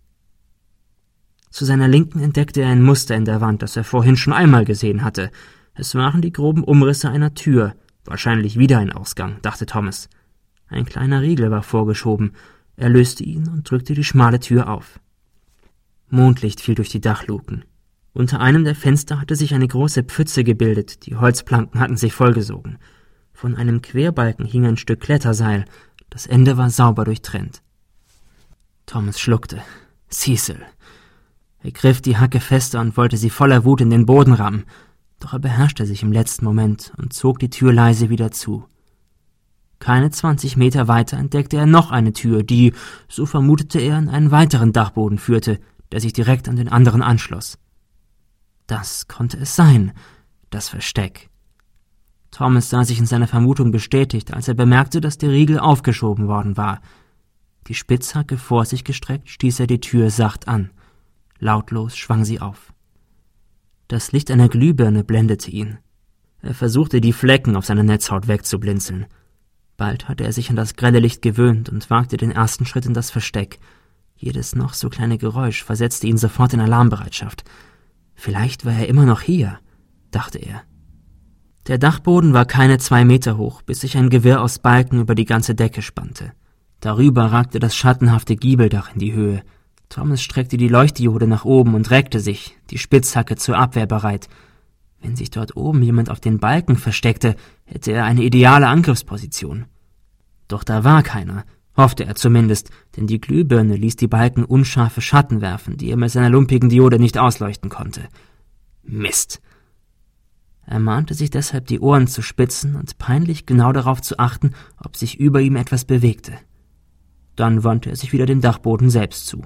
Zu seiner Linken entdeckte er ein Muster in der Wand, das er vorhin schon einmal gesehen hatte. Es waren die groben Umrisse einer Tür. Wahrscheinlich wieder ein Ausgang, dachte Thomas. Ein kleiner Riegel war vorgeschoben. Er löste ihn und drückte die schmale Tür auf. Mondlicht fiel durch die Dachluken. Unter einem der Fenster hatte sich eine große Pfütze gebildet, die Holzplanken hatten sich vollgesogen. Von einem Querbalken hing ein Stück Kletterseil, das Ende war sauber durchtrennt. Thomas schluckte. Cecil. Er griff die Hacke fester und wollte sie voller Wut in den Boden rammen, doch er beherrschte sich im letzten Moment und zog die Tür leise wieder zu. Keine zwanzig Meter weiter entdeckte er noch eine Tür, die, so vermutete er, in einen weiteren Dachboden führte, der sich direkt an den anderen anschloss. Das konnte es sein, das Versteck. Thomas sah sich in seiner Vermutung bestätigt, als er bemerkte, dass der Riegel aufgeschoben worden war. Die Spitzhacke vor sich gestreckt, stieß er die Tür sacht an. Lautlos schwang sie auf. Das Licht einer Glühbirne blendete ihn. Er versuchte, die Flecken auf seiner Netzhaut wegzublinzeln. Bald hatte er sich an das grelle Licht gewöhnt und wagte den ersten Schritt in das Versteck. Jedes noch so kleine Geräusch versetzte ihn sofort in Alarmbereitschaft. Vielleicht war er immer noch hier, dachte er. Der Dachboden war keine zwei Meter hoch, bis sich ein Gewirr aus Balken über die ganze Decke spannte. Darüber ragte das schattenhafte Giebeldach in die Höhe. Thomas streckte die Leuchtdiode nach oben und reckte sich, die Spitzhacke zur Abwehr bereit. Wenn sich dort oben jemand auf den Balken versteckte, hätte er eine ideale Angriffsposition. Doch da war keiner, hoffte er zumindest, denn die Glühbirne ließ die Balken unscharfe Schatten werfen, die er mit seiner lumpigen Diode nicht ausleuchten konnte. Mist! Er mahnte sich deshalb, die Ohren zu spitzen und peinlich genau darauf zu achten, ob sich über ihm etwas bewegte. Dann wandte er sich wieder dem Dachboden selbst zu.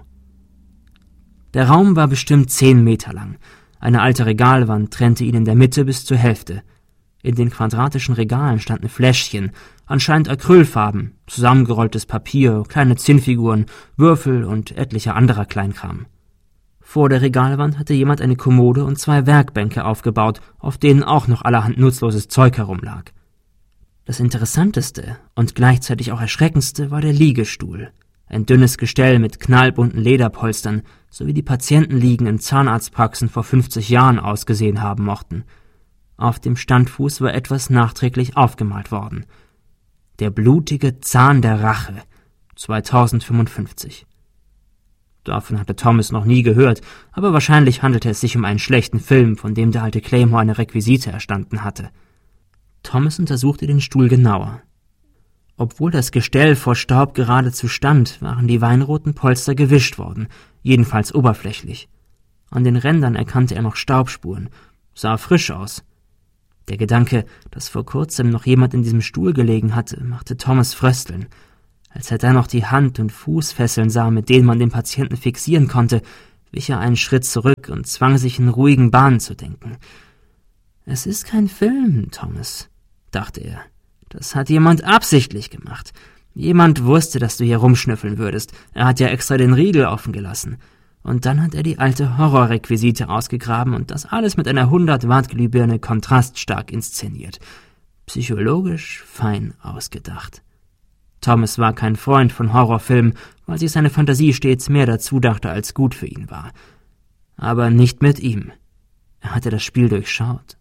Der Raum war bestimmt zehn Meter lang. Eine alte Regalwand trennte ihn in der Mitte bis zur Hälfte. In den quadratischen Regalen standen Fläschchen, anscheinend Acrylfarben, zusammengerolltes Papier, kleine Zinnfiguren, Würfel und etlicher anderer Kleinkram. Vor der Regalwand hatte jemand eine Kommode und zwei Werkbänke aufgebaut, auf denen auch noch allerhand nutzloses Zeug herumlag. Das Interessanteste und gleichzeitig auch Erschreckendste war der Liegestuhl. Ein dünnes Gestell mit knallbunten Lederpolstern, so wie die Patientenliegen in Zahnarztpraxen vor fünfzig Jahren ausgesehen haben mochten. Auf dem Standfuß war etwas nachträglich aufgemalt worden. Der blutige Zahn der Rache, zweitausendfünfundfünfzig. Davon hatte Thomas noch nie gehört, aber wahrscheinlich handelte es sich um einen schlechten Film, von dem der alte Claymore eine Requisite erstanden hatte. Thomas untersuchte den Stuhl genauer. Obwohl das Gestell vor Staub geradezu stand, waren die weinroten Polster gewischt worden, jedenfalls oberflächlich. An den Rändern erkannte er noch Staubspuren, sah frisch aus. Der Gedanke, dass vor kurzem noch jemand in diesem Stuhl gelegen hatte, machte Thomas frösteln. Als er dann noch die Hand- und Fußfesseln sah, mit denen man den Patienten fixieren konnte, wich er einen Schritt zurück und zwang sich in ruhigen Bahnen zu denken. »Es ist kein Film, Thomas«, dachte er. »Das hat jemand absichtlich gemacht. Jemand wusste, dass du hier rumschnüffeln würdest. Er hat ja extra den Riegel offen gelassen. Und dann hat er die alte Horrorrequisite ausgegraben und das alles mit einer hundert Watt Glühbirne kontraststark inszeniert. Psychologisch fein ausgedacht.« Thomas war kein Freund von Horrorfilmen, weil sich seine Fantasie stets mehr dazu dachte, als gut für ihn war. Aber nicht mit ihm. Er hatte das Spiel durchschaut.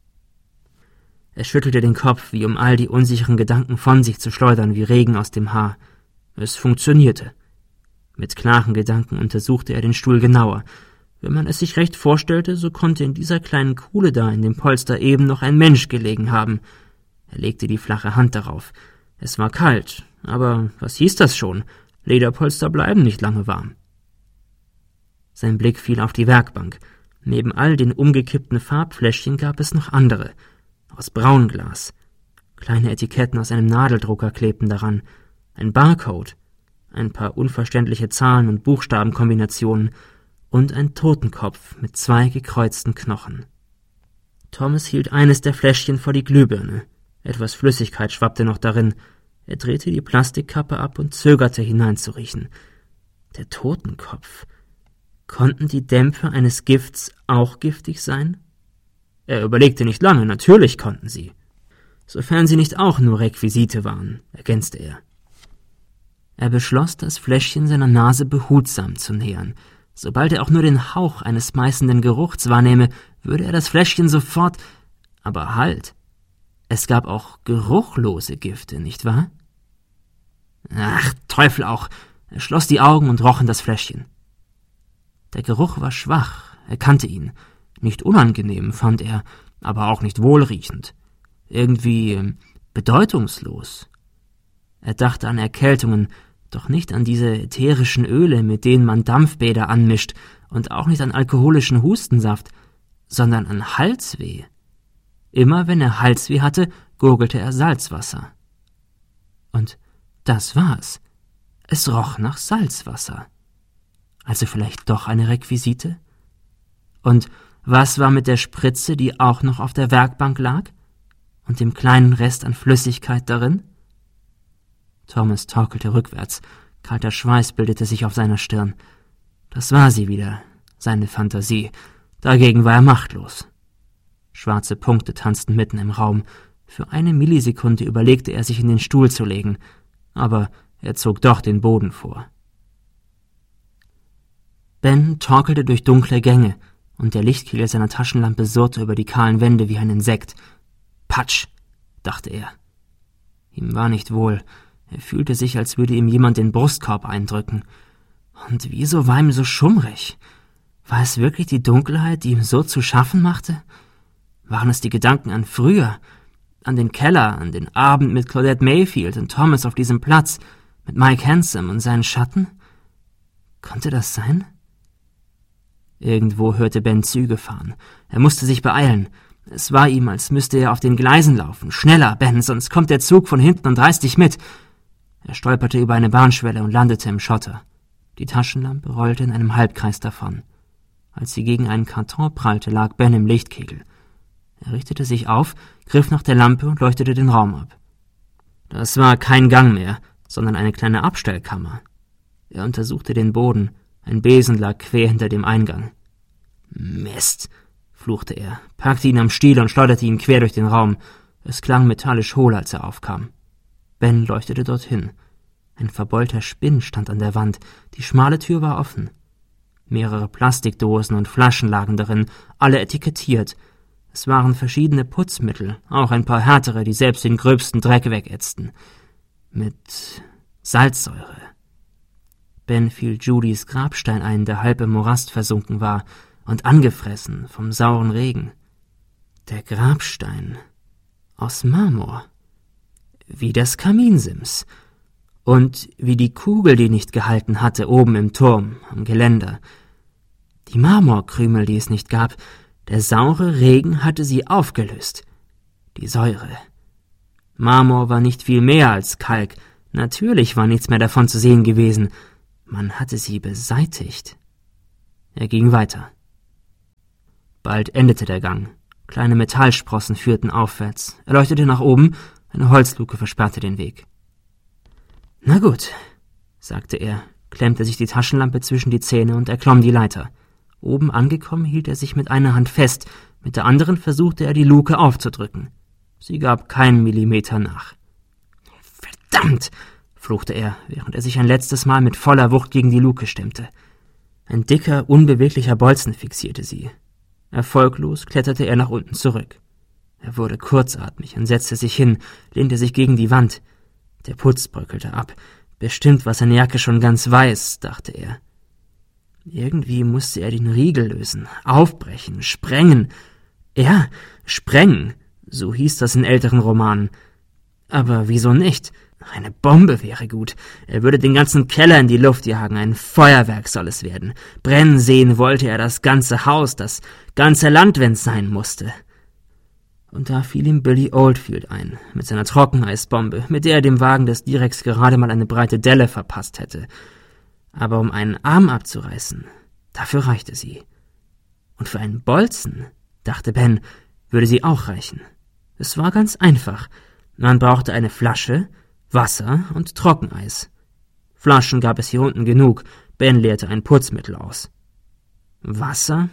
Er schüttelte den Kopf, wie um all die unsicheren Gedanken von sich zu schleudern, wie Regen aus dem Haar. Es funktionierte. Mit klaren Gedanken untersuchte er den Stuhl genauer. Wenn man es sich recht vorstellte, so konnte in dieser kleinen Kuhle da in dem Polster eben noch ein Mensch gelegen haben. Er legte die flache Hand darauf. Es war kalt, aber was hieß das schon? Lederpolster bleiben nicht lange warm. Sein Blick fiel auf die Werkbank. Neben all den umgekippten Farbfläschchen gab es noch andere, aus Braunglas. Kleine Etiketten aus einem Nadeldrucker klebten daran, ein Barcode, ein paar unverständliche Zahlen- und Buchstabenkombinationen und ein Totenkopf mit zwei gekreuzten Knochen. Thomas hielt eines der Fläschchen vor die Glühbirne. Etwas Flüssigkeit schwappte noch darin. Er drehte die Plastikkappe ab und zögerte, hineinzuriechen. Der Totenkopf. Konnten die Dämpfe eines Gifts auch giftig sein? Er überlegte nicht lange, natürlich konnten sie. Sofern sie nicht auch nur Requisite waren, ergänzte er. Er beschloss, das Fläschchen seiner Nase behutsam zu nähern. Sobald er auch nur den Hauch eines beißenden Geruchs wahrnehme, würde er das Fläschchen sofort... Aber halt! Es gab auch geruchlose Gifte, nicht wahr? Ach, Teufel auch! Er schloss die Augen und roch in das Fläschchen. Der Geruch war schwach, er kannte ihn. Nicht unangenehm, fand er, aber auch nicht wohlriechend. Irgendwie äh, bedeutungslos. Er dachte an Erkältungen, doch nicht an diese ätherischen Öle, mit denen man Dampfbäder anmischt, und auch nicht an alkoholischen Hustensaft, sondern an Halsweh. Immer wenn er Halsweh hatte, gurgelte er Salzwasser. Und das war's. Es roch nach Salzwasser. Also vielleicht doch eine Requisite? Und was war mit der Spritze, die auch noch auf der Werkbank lag? Und dem kleinen Rest an Flüssigkeit darin? Thomas torkelte rückwärts. Kalter Schweiß bildete sich auf seiner Stirn. Das war sie wieder, seine Fantasie. Dagegen war er machtlos. Schwarze Punkte tanzten mitten im Raum. Für eine Millisekunde überlegte er, sich in den Stuhl zu legen, aber er zog doch den Boden vor. Ben torkelte durch dunkle Gänge, und der Lichtkegel seiner Taschenlampe surrte über die kahlen Wände wie ein Insekt. Patsch, dachte er. Ihm war nicht wohl. Er fühlte sich, als würde ihm jemand den Brustkorb eindrücken. Und wieso war ihm so schummrig? War es wirklich die Dunkelheit, die ihm so zu schaffen machte? Waren es die Gedanken an früher, an den Keller, an den Abend mit Claudette Mayfield und Thomas auf diesem Platz, mit Mike Handsome und seinen Schatten? Konnte das sein? Irgendwo hörte Ben Züge fahren. Er musste sich beeilen. Es war ihm, als müsste er auf den Gleisen laufen. Schneller, Ben, sonst kommt der Zug von hinten und reißt dich mit. Er stolperte über eine Bahnschwelle und landete im Schotter. Die Taschenlampe rollte in einem Halbkreis davon. Als sie gegen einen Karton prallte, lag Ben im Lichtkegel. Er richtete sich auf, griff nach der Lampe und leuchtete den Raum ab. Das war kein Gang mehr, sondern eine kleine Abstellkammer. Er untersuchte den Boden. Ein Besen lag quer hinter dem Eingang. »Mist«, fluchte er, packte ihn am Stiel und schleuderte ihn quer durch den Raum. Es klang metallisch hohl, als er aufkam. Ben leuchtete dorthin. Ein verbeulter Spinn stand an der Wand. Die schmale Tür war offen. Mehrere Plastikdosen und Flaschen lagen darin, alle etikettiert. Es waren verschiedene Putzmittel, auch ein paar härtere, die selbst den gröbsten Dreck wegätzten. Mit Salzsäure. Ben fiel Judys Grabstein ein, der halb im Morast versunken war und angefressen vom sauren Regen. Der Grabstein aus Marmor, wie das Kaminsims und wie die Kugel, die nicht gehalten hatte, oben im Turm, am Geländer. Die Marmorkrümel, die es nicht gab, der saure Regen hatte sie aufgelöst. Die Säure. Marmor war nicht viel mehr als Kalk. Natürlich war nichts mehr davon zu sehen gewesen. Man hatte sie beseitigt. Er ging weiter. Bald endete der Gang. Kleine Metallsprossen führten aufwärts. Er leuchtete nach oben, eine Holzluke versperrte den Weg. »Na gut«, sagte er, klemmte sich die Taschenlampe zwischen die Zähne und erklomm die Leiter. Oben angekommen hielt er sich mit einer Hand fest, mit der anderen versuchte er die Luke aufzudrücken. Sie gab keinen Millimeter nach. »Verdammt«, fluchte er, während er sich ein letztes Mal mit voller Wucht gegen die Luke stemmte. Ein dicker, unbeweglicher Bolzen fixierte sie. Erfolglos kletterte er nach unten zurück. Er wurde kurzatmig und setzte sich hin, lehnte sich gegen die Wand. Der Putz bröckelte ab. Bestimmt war seine Jacke schon ganz weiß, dachte er. Irgendwie musste er den Riegel lösen, aufbrechen, sprengen. Ja, sprengen, so hieß das in älteren Romanen. Aber wieso nicht? Eine Bombe wäre gut. Er würde den ganzen Keller in die Luft jagen, ein Feuerwerk soll es werden. Brennen sehen wollte er das ganze Haus, das ganze Land, wenn's sein musste. Und da fiel ihm Billy Oldfield ein, mit seiner Trockeneisbombe, mit der er dem Wagen des Direx gerade mal eine breite Delle verpasst hätte. Aber um einen Arm abzureißen, dafür reichte sie. Und für einen Bolzen, dachte Ben, würde sie auch reichen. Es war ganz einfach. Man brauchte eine Flasche, Wasser und Trockeneis. Flaschen gab es hier unten genug. Ben leerte ein Putzmittel aus. Wasser?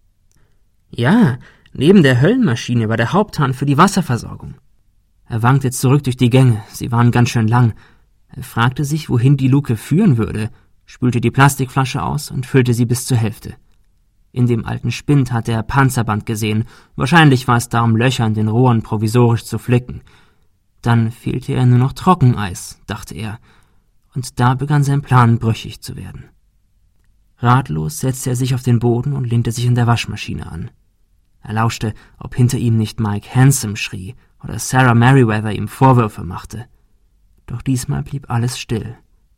Ja, neben der Höllenmaschine war der Haupthahn für die Wasserversorgung. Er wankte zurück durch die Gänge, sie waren ganz schön lang. Er fragte sich, wohin die Luke führen würde, spülte die Plastikflasche aus und füllte sie bis zur Hälfte. In dem alten Spind hatte er Panzerband gesehen, wahrscheinlich war es da, um Löcher in den Rohren provisorisch zu flicken. Dann fehlte er nur noch Trockeneis, dachte er, und da begann sein Plan brüchig zu werden. Ratlos setzte er sich auf den Boden und lehnte sich in der Waschmaschine an. Er lauschte, ob hinter ihm nicht Mike Handsome schrie oder Sarah Merriweather ihm Vorwürfe machte. Doch diesmal blieb alles still.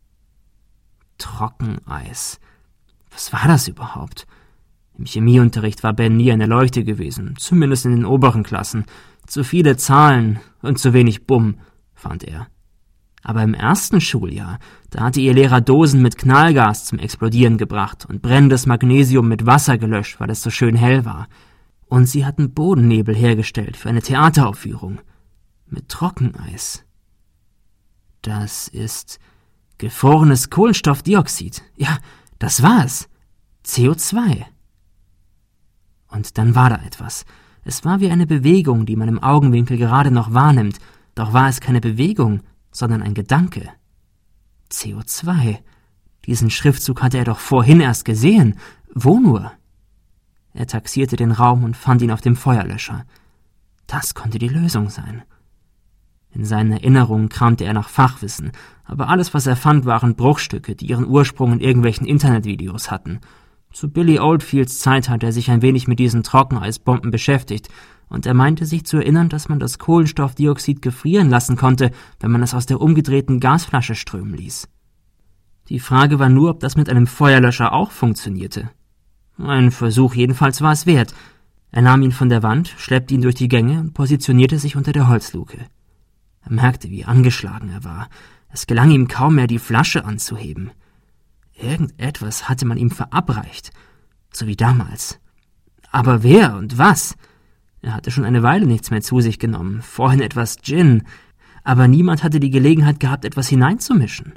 Trockeneis. Was war das überhaupt? Im Chemieunterricht war Ben nie eine Leuchte gewesen, zumindest in den oberen Klassen. Zu viele Zahlen und zu wenig Bumm, fand er. Aber im ersten Schuljahr, da hatte ihr Lehrer Dosen mit Knallgas zum Explodieren gebracht und brennendes Magnesium mit Wasser gelöscht, weil es so schön hell war. Und sie hatten Bodennebel hergestellt für eine Theateraufführung. Mit Trockeneis. Das ist gefrorenes Kohlenstoffdioxid. Ja, das war es. C O zwei. Und dann war da etwas. Es war wie eine Bewegung, die man im Augenwinkel gerade noch wahrnimmt. Doch war es keine Bewegung, sondern ein Gedanke. C O zwei. Diesen Schriftzug hatte er doch vorhin erst gesehen. Wo nur? Er taxierte den Raum und fand ihn auf dem Feuerlöscher. Das konnte die Lösung sein. In seinen Erinnerungen kramte er nach Fachwissen, aber alles, was er fand, waren Bruchstücke, die ihren Ursprung in irgendwelchen Internetvideos hatten. Zu Billy Oldfields Zeit hatte er sich ein wenig mit diesen Trockeneisbomben beschäftigt, und er meinte sich zu erinnern, dass man das Kohlenstoffdioxid gefrieren lassen konnte, wenn man es aus der umgedrehten Gasflasche strömen ließ. Die Frage war nur, ob das mit einem Feuerlöscher auch funktionierte. Ein Versuch jedenfalls war es wert. Er nahm ihn von der Wand, schleppte ihn durch die Gänge und positionierte sich unter der Holzluke. Er merkte, wie angeschlagen er war. Es gelang ihm kaum mehr, die Flasche anzuheben. Irgendetwas hatte man ihm verabreicht, so wie damals. Aber wer und was? Er hatte schon eine Weile nichts mehr zu sich genommen, vorhin etwas Gin, aber niemand hatte die Gelegenheit gehabt, etwas hineinzumischen.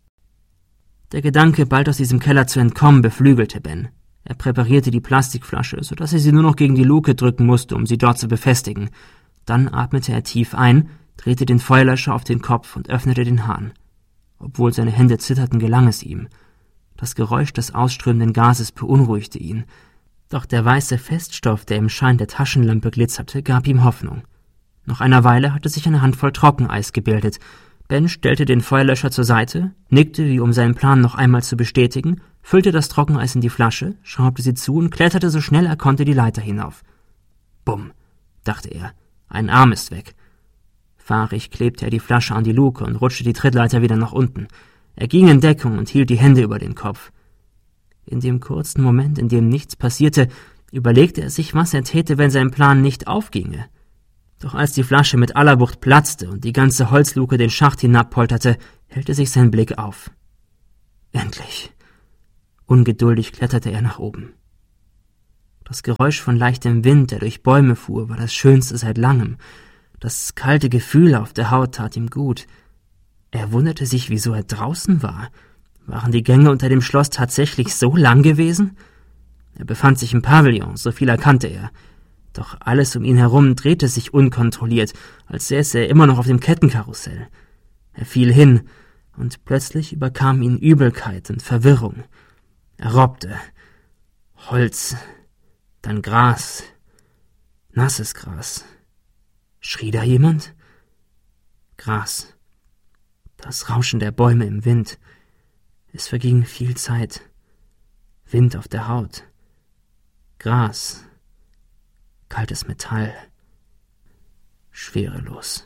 Der Gedanke, bald aus diesem Keller zu entkommen, beflügelte Ben. Er präparierte die Plastikflasche, so dass er sie nur noch gegen die Luke drücken musste, um sie dort zu befestigen. Dann atmete er tief ein, drehte den Feuerlöscher auf den Kopf und öffnete den Hahn. Obwohl seine Hände zitterten, gelang es ihm. Das Geräusch des ausströmenden Gases beunruhigte ihn. Doch der weiße Feststoff, der im Schein der Taschenlampe glitzerte, gab ihm Hoffnung. Nach einer Weile hatte sich eine Handvoll Trockeneis gebildet. Ben stellte den Feuerlöscher zur Seite, nickte, wie um seinen Plan noch einmal zu bestätigen, füllte das Trockeneis in die Flasche, schraubte sie zu und kletterte so schnell er konnte die Leiter hinauf. Bumm, dachte er, ein Arm ist weg. Fahrig klebte er die Flasche an die Luke und rutschte die Trittleiter wieder nach unten. Er ging in Deckung und hielt die Hände über den Kopf. In dem kurzen Moment, in dem nichts passierte, überlegte er sich, was er täte, wenn sein Plan nicht aufginge. Doch als die Flasche mit aller Wucht platzte und die ganze Holzluke den Schacht hinabpolterte, hellte sich sein Blick auf. Endlich! Ungeduldig kletterte er nach oben. Das Geräusch von leichtem Wind, der durch Bäume fuhr, war das Schönste seit langem. Das kalte Gefühl auf der Haut tat ihm gut. Er wunderte sich, wieso er draußen war. Waren die Gänge unter dem Schloss tatsächlich so lang gewesen? Er befand sich im Pavillon, so viel erkannte er. Doch alles um ihn herum drehte sich unkontrolliert, als säße er immer noch auf dem Kettenkarussell. Er fiel hin, und plötzlich überkam ihn Übelkeit und Verwirrung. Er robbte. Holz, dann Gras, nasses Gras. Schrie da jemand? Gras. Das Rauschen der Bäume im Wind. Es verging viel Zeit. Wind auf der Haut. Gras. Kaltes Metall. Schwerelos.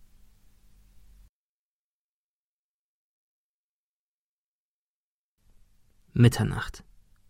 Mitternacht.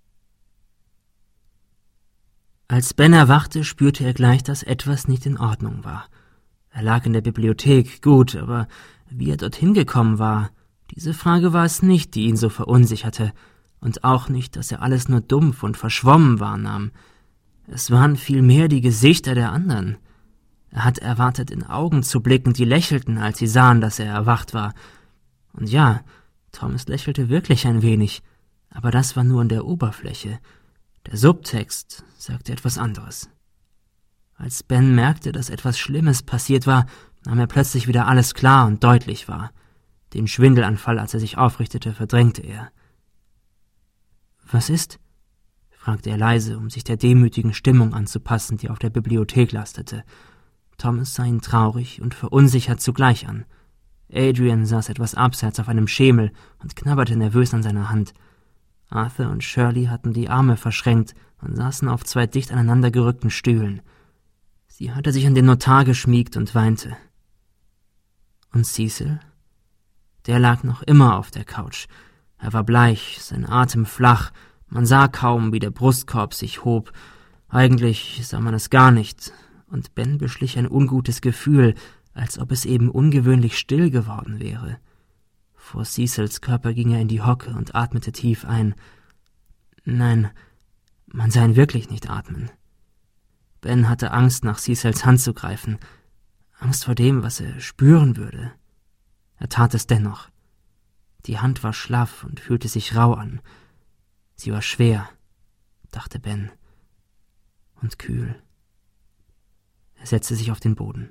Als Ben erwachte, spürte er gleich, dass etwas nicht in Ordnung war. Er lag in der Bibliothek, gut, aber wie er dorthin gekommen war, diese Frage war es nicht, die ihn so verunsicherte, und auch nicht, dass er alles nur dumpf und verschwommen wahrnahm. Es waren vielmehr die Gesichter der anderen. Er hatte erwartet, in Augen zu blicken, die lächelten, als sie sahen, dass er erwacht war. Und ja, Thomas lächelte wirklich ein wenig, aber das war nur an der Oberfläche. Der Subtext sagte etwas anderes. Als Ben merkte, dass etwas Schlimmes passiert war, nahm er plötzlich wieder alles klar und deutlich wahr. Den Schwindelanfall, als er sich aufrichtete, verdrängte er. »Was ist?« fragte er leise, um sich der demütigen Stimmung anzupassen, die auf der Bibliothek lastete. Thomas sah ihn traurig und verunsichert zugleich an. Adrian saß etwas abseits auf einem Schemel und knabberte nervös an seiner Hand. Arthur und Shirley hatten die Arme verschränkt und saßen auf zwei dicht aneinandergerückten Stühlen. Sie hatte sich an den Notar geschmiegt und weinte. Und Cecil? Der lag noch immer auf der Couch. Er war bleich, sein Atem flach, man sah kaum, wie der Brustkorb sich hob. Eigentlich sah man es gar nicht, und Ben beschlich ein ungutes Gefühl, als ob es eben ungewöhnlich still geworden wäre. Vor Cecils Körper ging er in die Hocke und atmete tief ein. Nein, man sah ihn wirklich nicht atmen. Ben hatte Angst, nach Cecils Hand zu greifen, Angst vor dem, was er spüren würde. Er tat es dennoch. Die Hand war schlaff und fühlte sich rau an. Sie war schwer, dachte Ben, und kühl. Er setzte sich auf den Boden.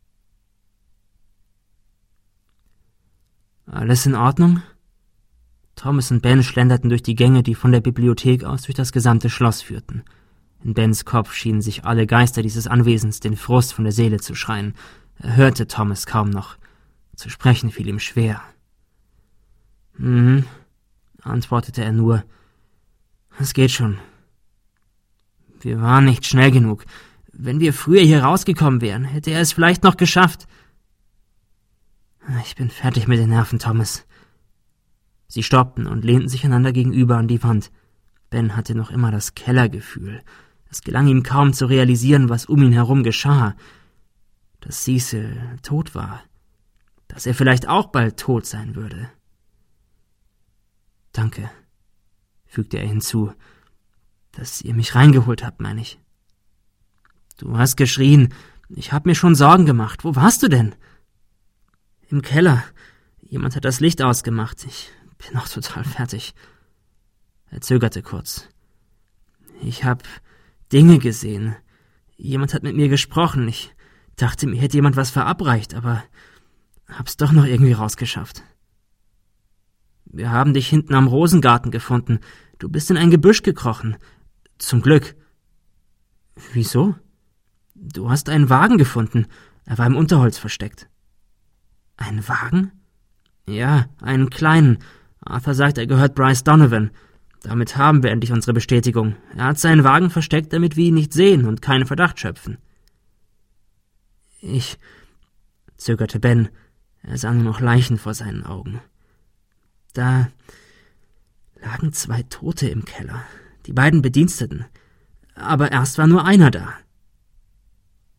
»Alles in Ordnung?« Thomas und Ben schlenderten durch die Gänge, die von der Bibliothek aus durch das gesamte Schloss führten. In Bens Kopf schienen sich alle Geister dieses Anwesens den Frust von der Seele zu schreien. Er hörte Thomas kaum noch. Zu sprechen fiel ihm schwer. »Mhm«, antwortete er nur. »Es geht schon. Wir waren nicht schnell genug. Wenn wir früher hier rausgekommen wären, hätte er es vielleicht noch geschafft.« »Ich bin fertig mit den Nerven, Thomas.« Sie stoppten und lehnten sich einander gegenüber an die Wand. Ben hatte noch immer das Kellergefühl. Es gelang ihm kaum zu realisieren, was um ihn herum geschah. Dass Cecil tot war. Dass er vielleicht auch bald tot sein würde. »Danke«, fügte er hinzu. »Dass ihr mich reingeholt habt, meine ich.« »Du hast geschrien. Ich hab mir schon Sorgen gemacht. Wo warst du denn?« »Im Keller. Jemand hat das Licht ausgemacht. Ich bin noch total fertig.« Er zögerte kurz. »Ich hab Dinge gesehen. Jemand hat mit mir gesprochen. Ich dachte, mir hätte jemand was verabreicht, aber hab's doch noch irgendwie rausgeschafft. Wir haben dich hinten am Rosengarten gefunden. Du bist in ein Gebüsch gekrochen. Zum Glück.« »Wieso?« »Du hast einen Wagen gefunden. Er war im Unterholz versteckt.« »Ein Wagen?« »Ja, einen kleinen. Arthur sagt, er gehört Bryce Donovan. Damit haben wir endlich unsere Bestätigung. Er hat seinen Wagen versteckt, damit wir ihn nicht sehen und keinen Verdacht schöpfen.« »Ich«, zögerte Ben. Er sah nur noch Leichen vor seinen Augen. »Da lagen zwei Tote im Keller, die beiden Bediensteten. Aber erst war nur einer da.«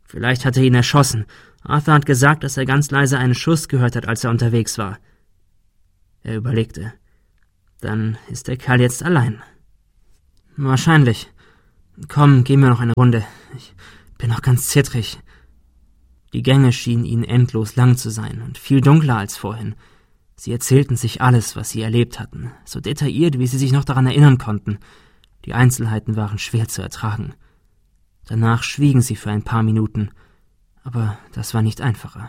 Vielleicht hat er ihn erschossen. Arthur hat gesagt, dass er ganz leise einen Schuss gehört hat, als er unterwegs war. Er überlegte. Dann ist der Kerl jetzt allein. Wahrscheinlich. Komm, gehen wir noch eine Runde. Ich bin noch ganz zittrig. Die Gänge schienen ihnen endlos lang zu sein und viel dunkler als vorhin. Sie erzählten sich alles, was sie erlebt hatten, so detailliert, wie sie sich noch daran erinnern konnten. Die Einzelheiten waren schwer zu ertragen. Danach schwiegen sie für ein paar Minuten, aber das war nicht einfacher.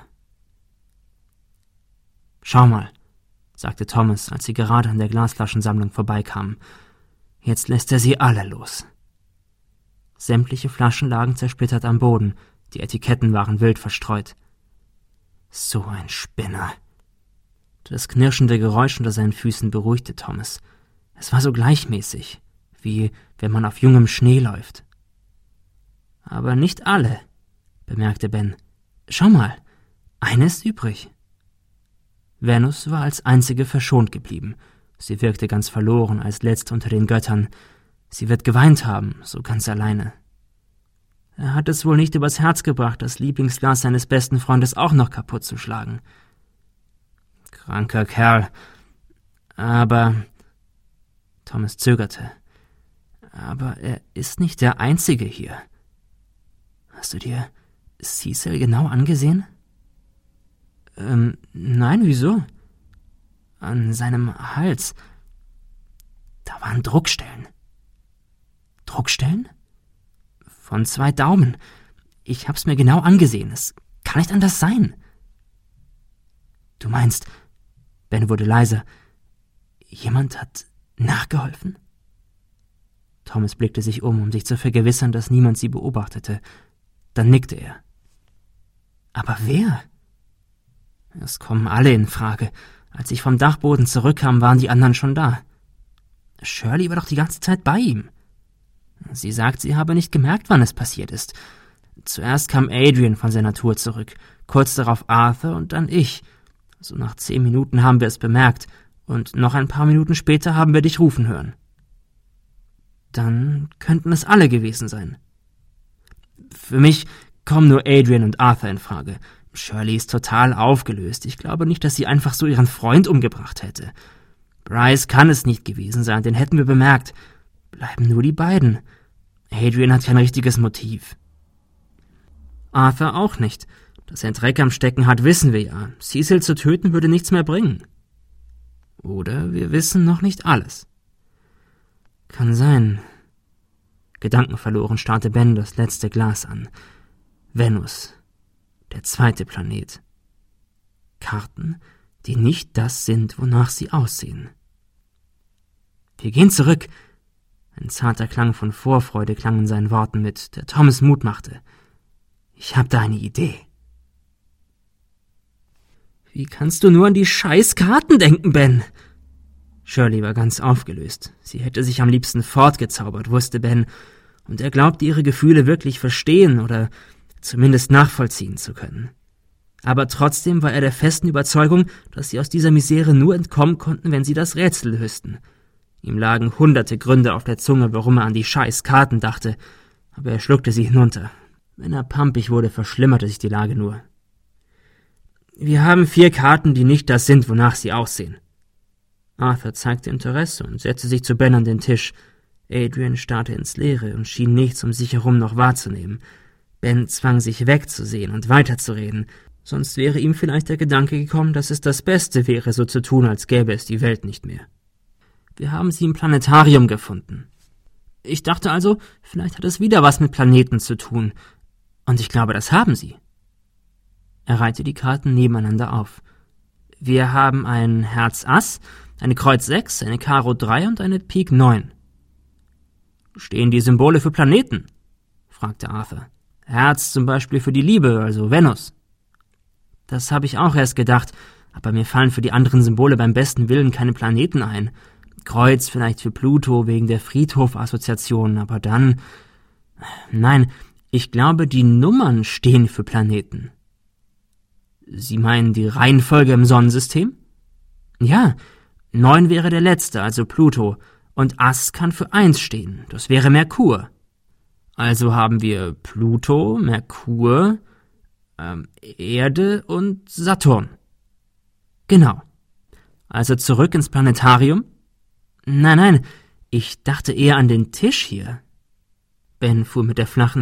»Schau mal«, sagte Thomas, als sie gerade an der Glasflaschensammlung vorbeikamen. »Jetzt lässt er sie alle los.« Sämtliche Flaschen lagen zersplittert am Boden, die Etiketten waren wild verstreut. »So ein Spinner!« Das knirschende Geräusch unter seinen Füßen beruhigte Thomas. Es war so gleichmäßig, wie wenn man auf jungem Schnee läuft. »Aber nicht alle«, bemerkte Ben. »Schau mal, eine ist übrig.« Venus war als einzige verschont geblieben. Sie wirkte ganz verloren als letzte unter den Göttern. Sie wird geweint haben, so ganz alleine. Er hat es wohl nicht übers Herz gebracht, das Lieblingsglas seines besten Freundes auch noch kaputt zu schlagen. Kranker Kerl. Aber... Thomas zögerte. Aber er ist nicht der Einzige hier. Hast du dir Cecil genau angesehen? Ähm, nein, wieso? An seinem Hals. Da waren Druckstellen. Druckstellen? Von zwei Daumen. Ich hab's mir genau angesehen. Es kann nicht anders sein. Du meinst... Ben wurde leiser. Jemand hat nachgeholfen? Thomas blickte sich um, um sich zu vergewissern, dass niemand sie beobachtete. Dann nickte er. Aber wer? Es kommen alle in Frage. Als ich vom Dachboden zurückkam, waren die anderen schon da. Shirley war doch die ganze Zeit bei ihm. Sie sagt, sie habe nicht gemerkt, wann es passiert ist. Zuerst kam Adrian von seiner Tour zurück, kurz darauf Arthur und dann ich. So nach zehn Minuten haben wir es bemerkt, und noch ein paar Minuten später haben wir dich rufen hören. Dann könnten es alle gewesen sein. Für mich kommen nur Adrian und Arthur in Frage. Shirley ist total aufgelöst. Ich glaube nicht, dass sie einfach so ihren Freund umgebracht hätte. Bryce kann es nicht gewesen sein, den hätten wir bemerkt. Bleiben nur die beiden. Adrian hat kein richtiges Motiv. Arthur auch nicht. Dass er einen Dreck am Stecken hat, wissen wir ja. Cecil zu töten würde nichts mehr bringen. Oder wir wissen noch nicht alles. Kann sein. Gedankenverloren starrte Ben das letzte Glas an. Venus. Der zweite Planet. Karten, die nicht das sind, wonach sie aussehen. Wir gehen zurück. Ein zarter Klang von Vorfreude klang in seinen Worten mit, der Thomas Mut machte. Ich hab da eine Idee. Wie kannst du nur an die scheiß Karten denken, Ben? Shirley war ganz aufgelöst. Sie hätte sich am liebsten fortgezaubert, wusste Ben, und er glaubte, ihre Gefühle wirklich verstehen oder zumindest nachvollziehen zu können. Aber trotzdem war er der festen Überzeugung, dass sie aus dieser Misere nur entkommen konnten, wenn sie das Rätsel lösten. Ihm lagen hunderte Gründe auf der Zunge, warum er an die scheiß Karten dachte, aber er schluckte sie hinunter. Wenn er pampig wurde, verschlimmerte sich die Lage nur. Wir haben vier Karten, die nicht das sind, wonach sie aussehen. Arthur zeigte Interesse und setzte sich zu Ben an den Tisch. Adrian starrte ins Leere und schien nichts um sich herum noch wahrzunehmen. Ben zwang sich wegzusehen und weiterzureden, sonst wäre ihm vielleicht der Gedanke gekommen, dass es das Beste wäre, so zu tun, als gäbe es die Welt nicht mehr. Wir haben sie im Planetarium gefunden. Ich dachte also, vielleicht hat es wieder was mit Planeten zu tun. Und ich glaube, das haben sie. Er reihte die Karten nebeneinander auf. Wir haben ein Herz Ass, eine Kreuz sechs, eine Karo drei und eine Pik neun. Stehen die Symbole für Planeten? Fragte Arthur. Herz zum Beispiel für die Liebe, also Venus. Das habe ich auch erst gedacht, aber mir fallen für die anderen Symbole beim besten Willen keine Planeten ein. Kreuz vielleicht für Pluto wegen der Friedhof-Assoziation, aber dann... Nein, ich glaube, die Nummern stehen für Planeten. Sie meinen die Reihenfolge im Sonnensystem? Ja, neun wäre der letzte, also Pluto, und Ass kann für eins stehen, das wäre Merkur. Also haben wir Pluto, Merkur, ähm, Erde und Saturn. Genau. Also zurück ins Planetarium? Nein, nein, ich dachte eher an den Tisch hier. Ben fuhr mit der flachen